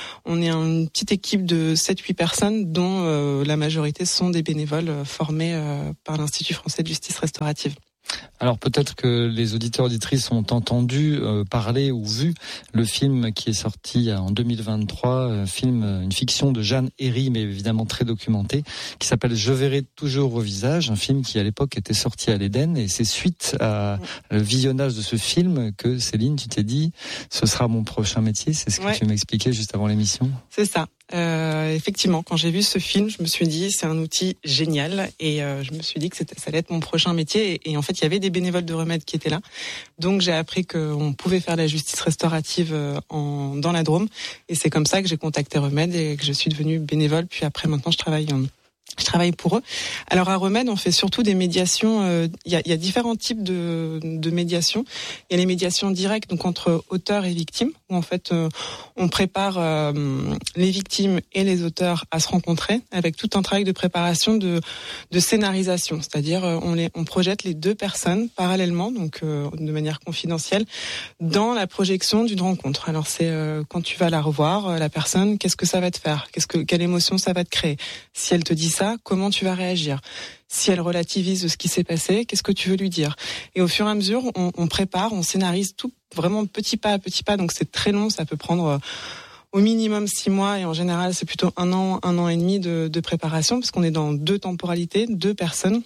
une petite équipe de 7-8 personnes, dont la majorité sont des bénévoles formés par l'Institut français de justice restaurative. Alors peut-être que les auditeurs auditrices ont entendu parler ou vu le film qui est sorti en 2023, une fiction de Jeanne Herry, mais évidemment très documentée, qui s'appelle Je verrai toujours vos visages, un film qui à l'époque était sorti à l'Éden, et c'est suite à le visionnage de ce film que Céline, tu t'es dit, ce sera mon prochain métier, c'est ce que tu m'expliquais juste avant l'émission. C'est ça. Effectivement, quand j'ai vu ce film, je me suis dit c'est un outil génial, et je me suis dit que ça allait être mon prochain métier, et en fait il y avait des bénévoles de Remède qui étaient là, donc j'ai appris qu'on pouvait faire la justice restaurative dans la Drôme, et c'est comme ça que j'ai contacté Remède et que je suis devenue bénévole, puis après maintenant je travaille pour eux. Alors à Remède, on fait surtout des médiations. Il y a différents types de médiations. Il y a les médiations directes, donc entre auteurs et victimes, où en fait on prépare les victimes et les auteurs à se rencontrer avec tout un travail de préparation de scénarisation. C'est-à-dire on projette les deux personnes parallèlement, donc de manière confidentielle, dans la projection d'une rencontre. Alors c'est quand tu vas la revoir, la personne, qu'est-ce que ça va te faire ? Quelle émotion ça va te créer ? Si elle te dit ça, comment tu vas réagir ? Si elle relativise ce qui s'est passé, qu'est-ce que tu veux lui dire ? Et au fur et à mesure, on prépare, on scénarise tout vraiment petit pas à petit pas. Donc c'est très long, ça peut prendre au minimum 6 mois, et en général c'est plutôt 1 an et demi de préparation, parce qu'on est dans 2 temporalités, 2 personnes.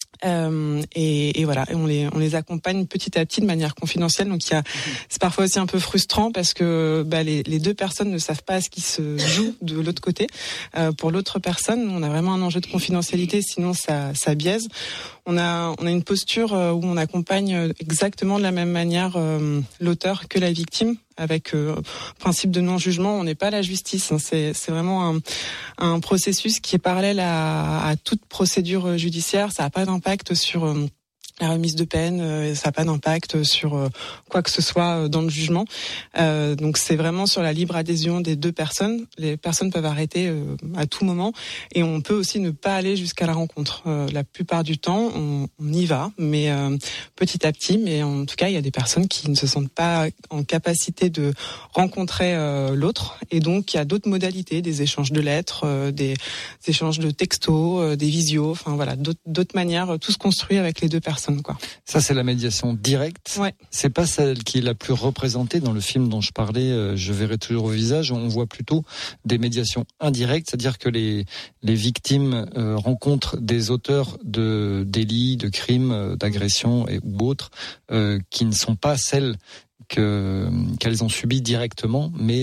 Et voilà, et on les accompagne petit à petit de manière confidentielle. Donc c'est parfois aussi un peu frustrant, parce que les 2 personnes ne savent pas ce qui se joue de l'autre côté. Pour l'autre personne, on a vraiment un enjeu de confidentialité, sinon ça biaise. On a une posture où on accompagne exactement de la même manière l'auteur que la victime, avec principe de non-jugement. On n'est pas la justice, hein. C'est vraiment un processus qui est parallèle à toute procédure judiciaire. Ça n'a pas d'impact sur la remise de peine, ça n'a pas d'impact sur quoi que ce soit dans le jugement. Donc c'est vraiment sur la libre adhésion des 2 personnes. Les personnes peuvent arrêter à tout moment, et on peut aussi ne pas aller jusqu'à la rencontre. La plupart du temps, on y va, mais petit à petit. Mais en tout cas, il y a des personnes qui ne se sentent pas en capacité de rencontrer l'autre, et donc il y a d'autres modalités, des échanges de lettres, des échanges de textos, des visios, enfin voilà, d'autres manières. Tout se construit avec les 2 personnes. Ça, c'est la médiation directe. Ouais. C'est pas celle qui est la plus représentée dans le film dont je parlais, Je verrai toujours au visage. On voit plutôt des médiations indirectes, c'est-à-dire que les victimes rencontrent des auteurs de délits, de crimes, d'agressions ou autres, qui ne sont pas celles qu'elles ont subies directement, mais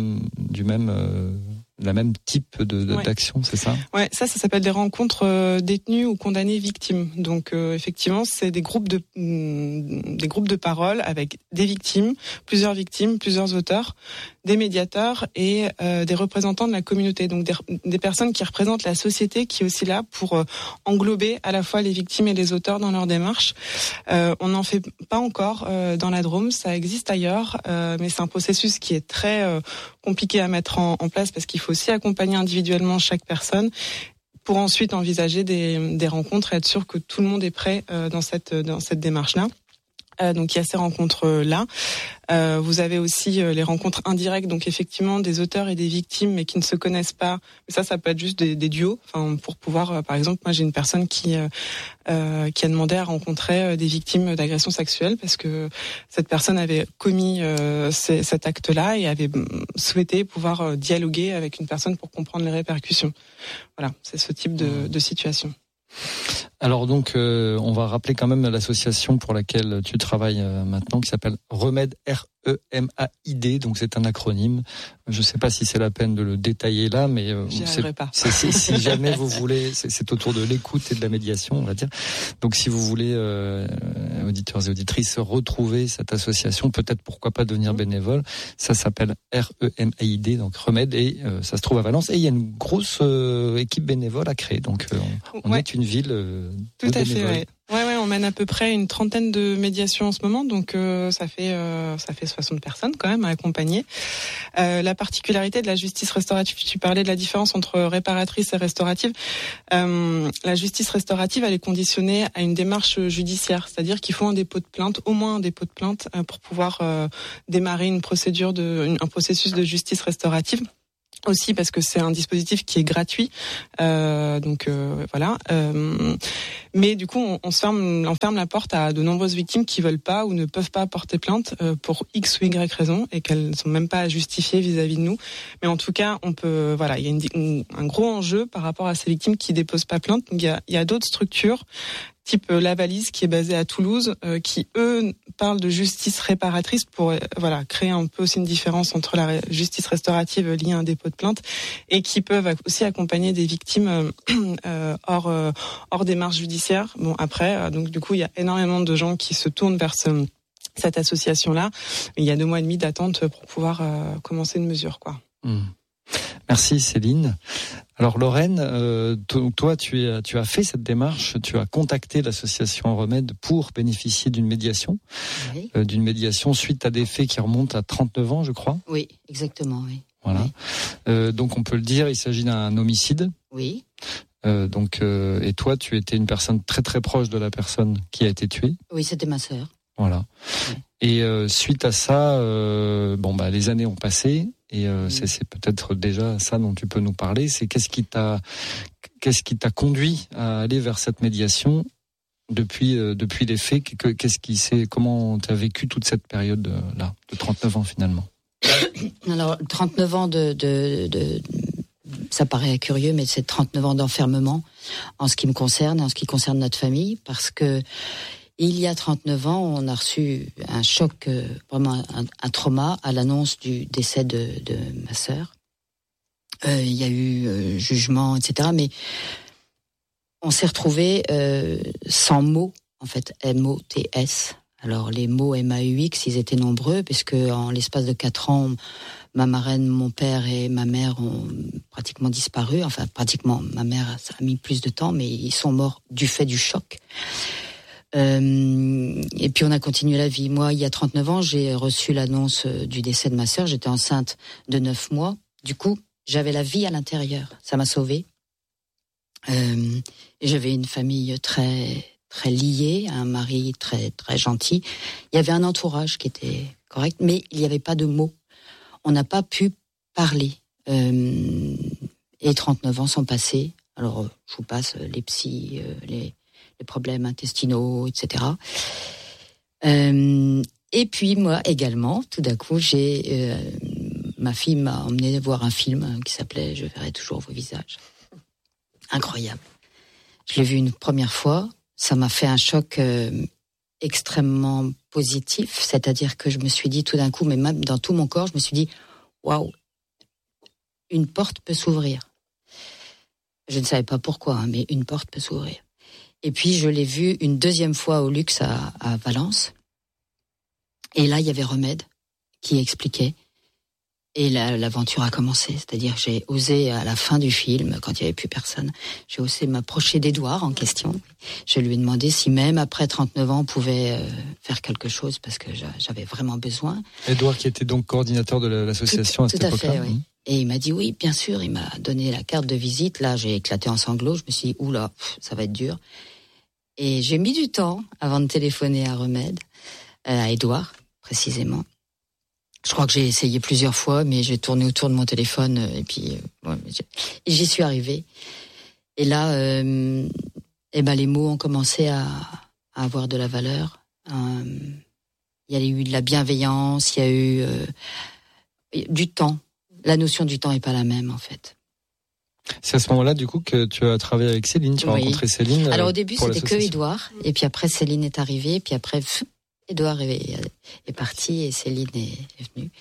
la même type d'action, c'est ça ? Ouais, ça s'appelle des rencontres détenus ou condamnés victimes. Donc effectivement, c'est des groupes de parole avec des victimes, plusieurs auteurs, des médiateurs et des représentants de la communauté. Donc des personnes qui représentent la société, qui est aussi là pour englober à la fois les victimes et les auteurs dans leur démarche. On n'en fait pas encore dans la Drôme, ça existe ailleurs, mais c'est un processus qui est très compliqué à mettre en place, parce qu'il faut aussi accompagner individuellement chaque personne pour ensuite envisager des rencontres et être sûr que tout le monde est prêt dans cette démarche-là. Donc il y a ces rencontres-là. Vous avez aussi les rencontres indirectes, donc effectivement des auteurs et des victimes, mais qui ne se connaissent pas. Mais ça peut être juste des duos. Enfin, pour pouvoir, par exemple, moi j'ai une personne qui a demandé à rencontrer des victimes d'agressions sexuelles parce que cette personne avait commis cet acte-là et avait souhaité pouvoir dialoguer avec une personne pour comprendre les répercussions. Voilà, c'est ce type de situation. Alors donc, on va rappeler quand même l'association pour laquelle tu travailles maintenant, qui s'appelle Remède, REMAID, donc c'est un acronyme. Je ne sais pas si c'est la peine de le détailler là, mais si jamais vous voulez, c'est autour de l'écoute et de la médiation, on va dire. Donc si vous voulez, auditeurs et auditrices, retrouver cette association, peut-être pourquoi pas devenir bénévole, ça s'appelle REMAID, donc Remède, et ça se trouve à Valence. Et il y a une grosse équipe bénévole à créer, donc on est une ville tout à fait, ouais. Ouais, on mène à peu près une 30aine de médiations en ce moment, donc ça fait 60 personnes quand même à accompagner. La particularité de la justice restaurative, tu parlais de la différence entre réparatrice et restaurative. La justice restaurative, elle est conditionnée à une démarche judiciaire, c'est-à-dire qu'il faut un dépôt de plainte, au moins un dépôt de plainte, pour pouvoir démarrer un processus de justice restaurative. Aussi parce que c'est un dispositif qui est gratuit, voilà. Mais du coup, on ferme la porte à de nombreuses victimes qui veulent pas ou ne peuvent pas porter plainte pour X ou Y raison et qu'elles ne sont même pas justifiées vis-à-vis de nous. Mais en tout cas, on peut, voilà, il y a un gros enjeu par rapport à ces victimes qui déposent pas plainte. Donc, il y a d'autres structures type La Valise qui est basée à Toulouse, qui eux parlent de justice réparatrice pour créer un peu aussi une différence entre la justice restaurative liée à un dépôt de plainte et qui peuvent aussi accompagner des victimes hors démarche judiciaire. Bon après, donc du coup il y a énormément de gens qui se tournent vers cette association-là. Il y a 2 mois et demi d'attente pour pouvoir commencer une mesure, quoi. Merci Céline. Alors Lorraine, toi tu as fait cette démarche, tu as contacté l'association Remède pour bénéficier d'une médiation, oui. D'une médiation suite à des faits qui remontent à 39 ans, je crois. Oui, exactement, oui. Voilà. Oui. Donc on peut le dire, il s'agit d'un homicide. Oui. Et toi, tu étais une personne très très proche de la personne qui a été tuée. Oui, c'était ma sœur. Voilà. Oui. Et suite à ça, les années ont passé. Et c'est peut-être déjà ça dont tu peux nous parler. C'est qu'est-ce qui t'a conduit à aller vers cette médiation depuis les faits. Comment tu as vécu toute cette période là de 39 ans finalement? Alors 39 ans ça paraît curieux, mais c'est 39 ans d'enfermement en ce qui me concerne, en ce qui concerne notre famille, parce que il y a 39 ans, on a reçu un choc, vraiment un trauma à l'annonce du décès de ma sœur. Il y a eu jugement, etc. Mais on s'est retrouvés sans mots, en fait, M-O-T-S. Alors les mots M-A-U-X, ils étaient nombreux, puisque en l'espace de 4 ans, ma marraine, mon père et ma mère ont pratiquement disparu. Enfin, pratiquement, ma mère, ça a mis plus de temps, mais ils sont morts du fait du choc. Et puis on a continué la vie. Moi, il y a 39 ans, j'ai reçu l'annonce du décès de ma sœur. J'étais enceinte de 9 mois. Du coup, j'avais la vie à l'intérieur. Ça m'a sauvée. J'avais une famille très très liée, un mari très très gentil. Il y avait un entourage qui était correct, mais il n'y avait pas de mots. On n'a pas pu parler. Et 39 ans sont passés. Alors, je vous passe les psys, les problèmes intestinaux, etc. Et puis moi également, tout d'un coup, ma fille m'a emmené voir un film qui s'appelait « Je verrai toujours vos visages ». Incroyable. Je l'ai vu une première fois, ça m'a fait un choc extrêmement positif, c'est-à-dire que je me suis dit tout d'un coup, mais même dans tout mon corps, je me suis dit « Waouh, une porte peut s'ouvrir ». Je ne savais pas pourquoi, mais une porte peut s'ouvrir. Et puis, je l'ai vu une deuxième fois au Luxe à Valence. Et là, il y avait Remède qui expliquait. Et l'aventure a commencé. C'est-à-dire, j'ai osé, à la fin du film, quand il n'y avait plus personne, j'ai osé m'approcher d'Édouard en question. Je lui ai demandé si même après 39 ans, on pouvait faire quelque chose parce que j'avais vraiment besoin. Édouard qui était donc coordinateur de l'association à cette époque-là. Tout à fait, oui. Et il m'a dit oui, bien sûr. Il m'a donné la carte de visite. Là, j'ai éclaté en sanglots. Je me suis dit, oula, ça va être dur. Et j'ai mis du temps avant de téléphoner à Remède. à Édouard, précisément. Je crois que j'ai essayé plusieurs fois, mais j'ai tourné autour de mon téléphone et puis j'y suis arrivée. Et là, les mots ont commencé à avoir de la valeur. Il y a eu de la bienveillance, il y a eu du temps. La notion du temps n'est pas la même, en fait. C'est à ce moment-là, du coup, que tu as travaillé avec Céline, tu as rencontré Céline. Alors au début, c'était que Édouard, et puis après Céline est arrivée, puis après Édouard est parti et Céline est venue.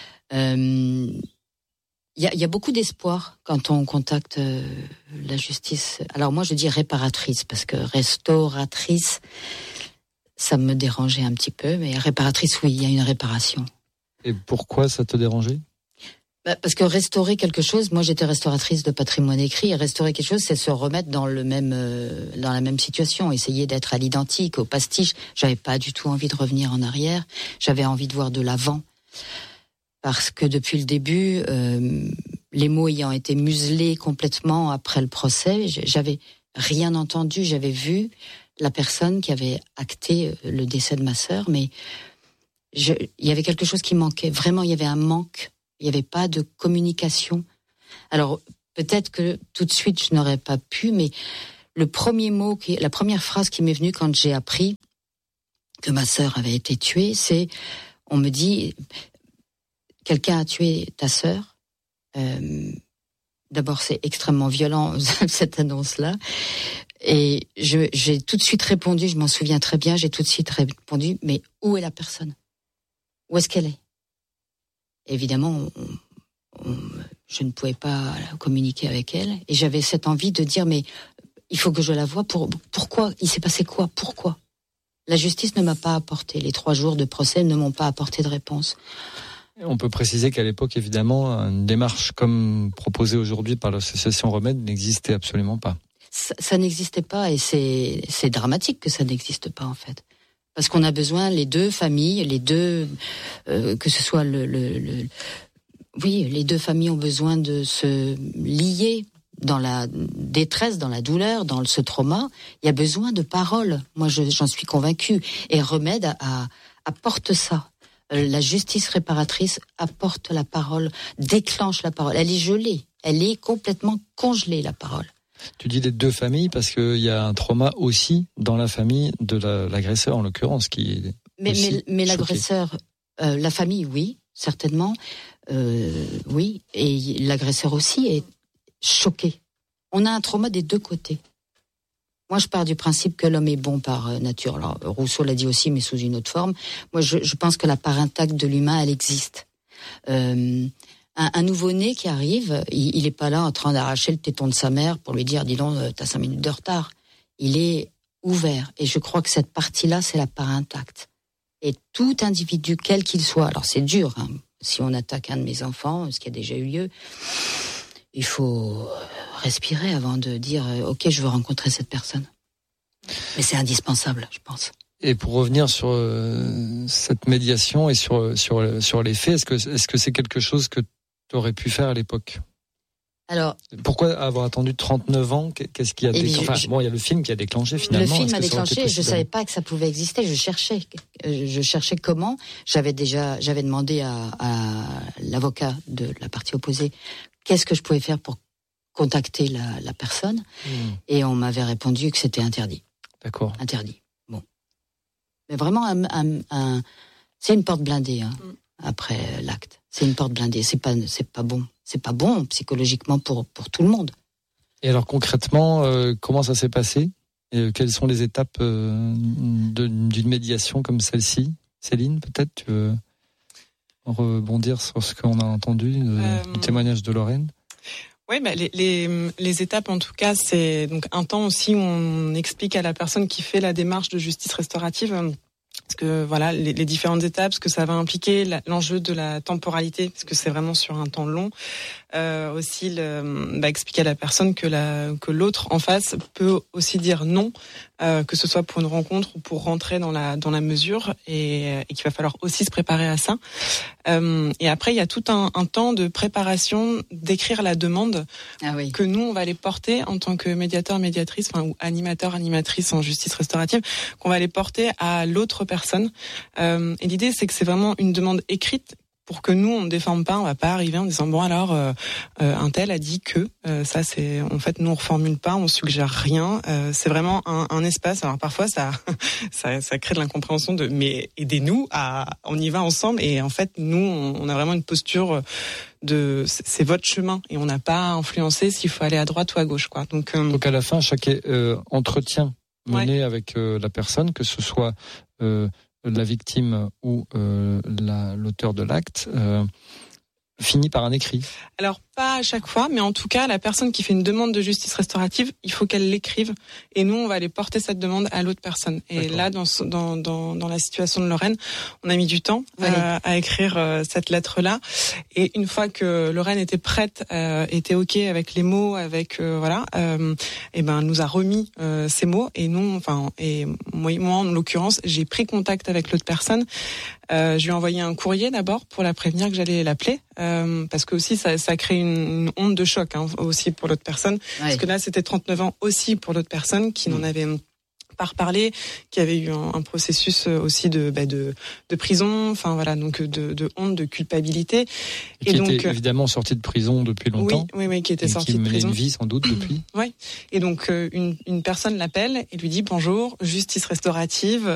Il y a beaucoup d'espoir quand on contacte la justice. Alors moi, je dis réparatrice, parce que restauratrice, ça me dérangeait un petit peu, mais réparatrice, oui, il y a une réparation. Et pourquoi ça te dérangeait ? Parce que restaurer quelque chose, moi j'étais restauratrice de patrimoine écrit, et restaurer quelque chose, c'est se remettre dans la même situation, essayer d'être à l'identique, au pastiche. J'avais pas du tout envie de revenir en arrière, j'avais envie de voir de l'avant. Parce que depuis le début, les mots ayant été muselés complètement après le procès, j'avais rien entendu, j'avais vu la personne qui avait acté le décès de ma sœur, mais il y avait quelque chose qui manquait. Vraiment, il y avait un manque. Il n'y avait pas de communication. Alors, peut-être que tout de suite, je n'aurais pas pu, mais la première phrase qui m'est venue quand j'ai appris que ma sœur avait été tuée, c'est, on me dit, quelqu'un a tué ta sœur. D'abord, c'est extrêmement violent, cette annonce-là. Et j'ai tout de suite répondu, je m'en souviens très bien, j'ai tout de suite répondu, mais où est la personne ? Où est-ce qu'elle est ? Évidemment, je ne pouvais pas communiquer avec elle. Et j'avais cette envie de dire, mais il faut que je la voie. Pourquoi ? Il s'est passé quoi ? Pourquoi ? La justice ne m'a pas apporté. Les 3 jours de procès ne m'ont pas apporté de réponse. On peut préciser qu'à l'époque, évidemment, une démarche comme proposée aujourd'hui par l'association Remède n'existait absolument pas. Ça n'existait pas et c'est dramatique que ça n'existe pas, en fait. Parce qu'on a besoin, les deux familles, que ce soit les deux familles ont besoin de se lier dans la détresse, dans la douleur, dans ce trauma. Il y a besoin de paroles. Moi, j'en suis convaincue. Et Remède apporte ça. La justice réparatrice apporte la parole, déclenche la parole. Elle est gelée. Elle est complètement congelée, la parole. Tu dis les deux familles parce qu'il y a un trauma aussi dans la famille de l'agresseur, en l'occurrence, qui est mais l'agresseur, la famille, oui, certainement, oui, et l'agresseur aussi est choqué. On a un trauma des deux côtés. Moi, je pars du principe que l'homme est bon par nature. Alors, Rousseau l'a dit aussi, mais sous une autre forme. Moi, je pense que la part intacte de l'humain, elle existe. Un nouveau-né qui arrive, il n'est pas là en train d'arracher le téton de sa mère pour lui dire « dis donc, t'as 5 minutes de retard ». Il est ouvert. Et je crois que cette partie-là, c'est la part intacte. Et tout individu, quel qu'il soit, alors c'est dur, hein, si on attaque un de mes enfants, ce qui a déjà eu lieu, il faut respirer avant de dire « ok, je veux rencontrer cette personne ». Mais c'est indispensable, je pense. Et pour revenir sur cette médiation et sur les faits, est-ce que c'est quelque chose que tu aurais pu faire à l'époque ? Alors, pourquoi avoir attendu 39 ans ? Qu'est-ce qui a déclenché ? Bon, il y a le film qui a déclenché finalement. Le film a déclenché, je ne savais pas que ça pouvait exister, je cherchais comment. J'avais demandé à l'avocat de la partie opposée qu'est-ce que je pouvais faire pour contacter la personne, et on m'avait répondu que c'était interdit. D'accord. Interdit. Bon. Mais vraiment, c'est une porte blindée, hein, après l'acte. C'est une porte blindée, c'est pas bon. C'est pas bon psychologiquement pour tout le monde. Et alors concrètement, comment ça s'est passé ? Et quelles sont les étapes d'une médiation comme celle-ci ? Céline, peut-être tu veux rebondir sur ce qu'on a entendu du témoignage de Lorraine ? Oui, les étapes en tout cas, c'est donc un temps aussi où on explique à la personne qui fait la démarche de justice restaurative parce que voilà les différentes étapes, ce que ça va impliquer, l'enjeu de la temporalité, parce que c'est vraiment sur un temps long. Aussi expliquer à la personne que l'autre en face peut aussi dire non que ce soit pour une rencontre ou pour rentrer dans la mesure, et qu'il va falloir aussi se préparer à ça. Et après, il y a tout un temps de préparation, d'écrire la demande que nous, on va les porter en tant que médiateur, médiatrice, ou animateur, animatrice en justice restaurative, qu'on va les porter à l'autre personne. Et l'idée, c'est que c'est vraiment une demande écrite pour que nous, on ne déforme pas, on va pas arriver en disant bon alors un tel a dit que ça c'est en fait nous on reformule pas, on suggère rien, c'est vraiment un espace. Alors parfois ça crée de l'incompréhension de mais aidez-nous on y va ensemble, et en fait nous on a vraiment une posture de c'est votre chemin et on n'a pas à influencer s'il faut aller à droite ou à gauche quoi. Donc à la fin chaque entretien mené avec la personne, que ce soit la victime ou l'auteur de l'acte, finit par un écrit. Alors pas à chaque fois, mais en tout cas la personne qui fait une demande de justice restaurative, il faut qu'elle l'écrive, et nous on va aller porter cette demande à l'autre personne. Et là dans la situation de Lorraine, on a mis du temps à écrire cette lettre là, et une fois que Lorraine était prête, était ok avec les mots, avec et ben elle nous a remis ces mots, et nous moi en l'occurrence j'ai pris contact avec l'autre personne. Je lui ai envoyé un courrier d'abord pour la prévenir que j'allais l'appeler, parce que aussi ça crée une onde de choc aussi pour l'autre personne, parce que là c'était 39 ans aussi pour l'autre personne qui n'en avait pas reparlé, qui avait eu un processus aussi de prison, donc de honte, de culpabilité, et qui était évidemment sorti de prison depuis longtemps. Oui, qui était sorti de prison, qui menait une vie sans doute depuis. Oui, et donc une personne l'appelle et lui dit bonjour, justice restaurative,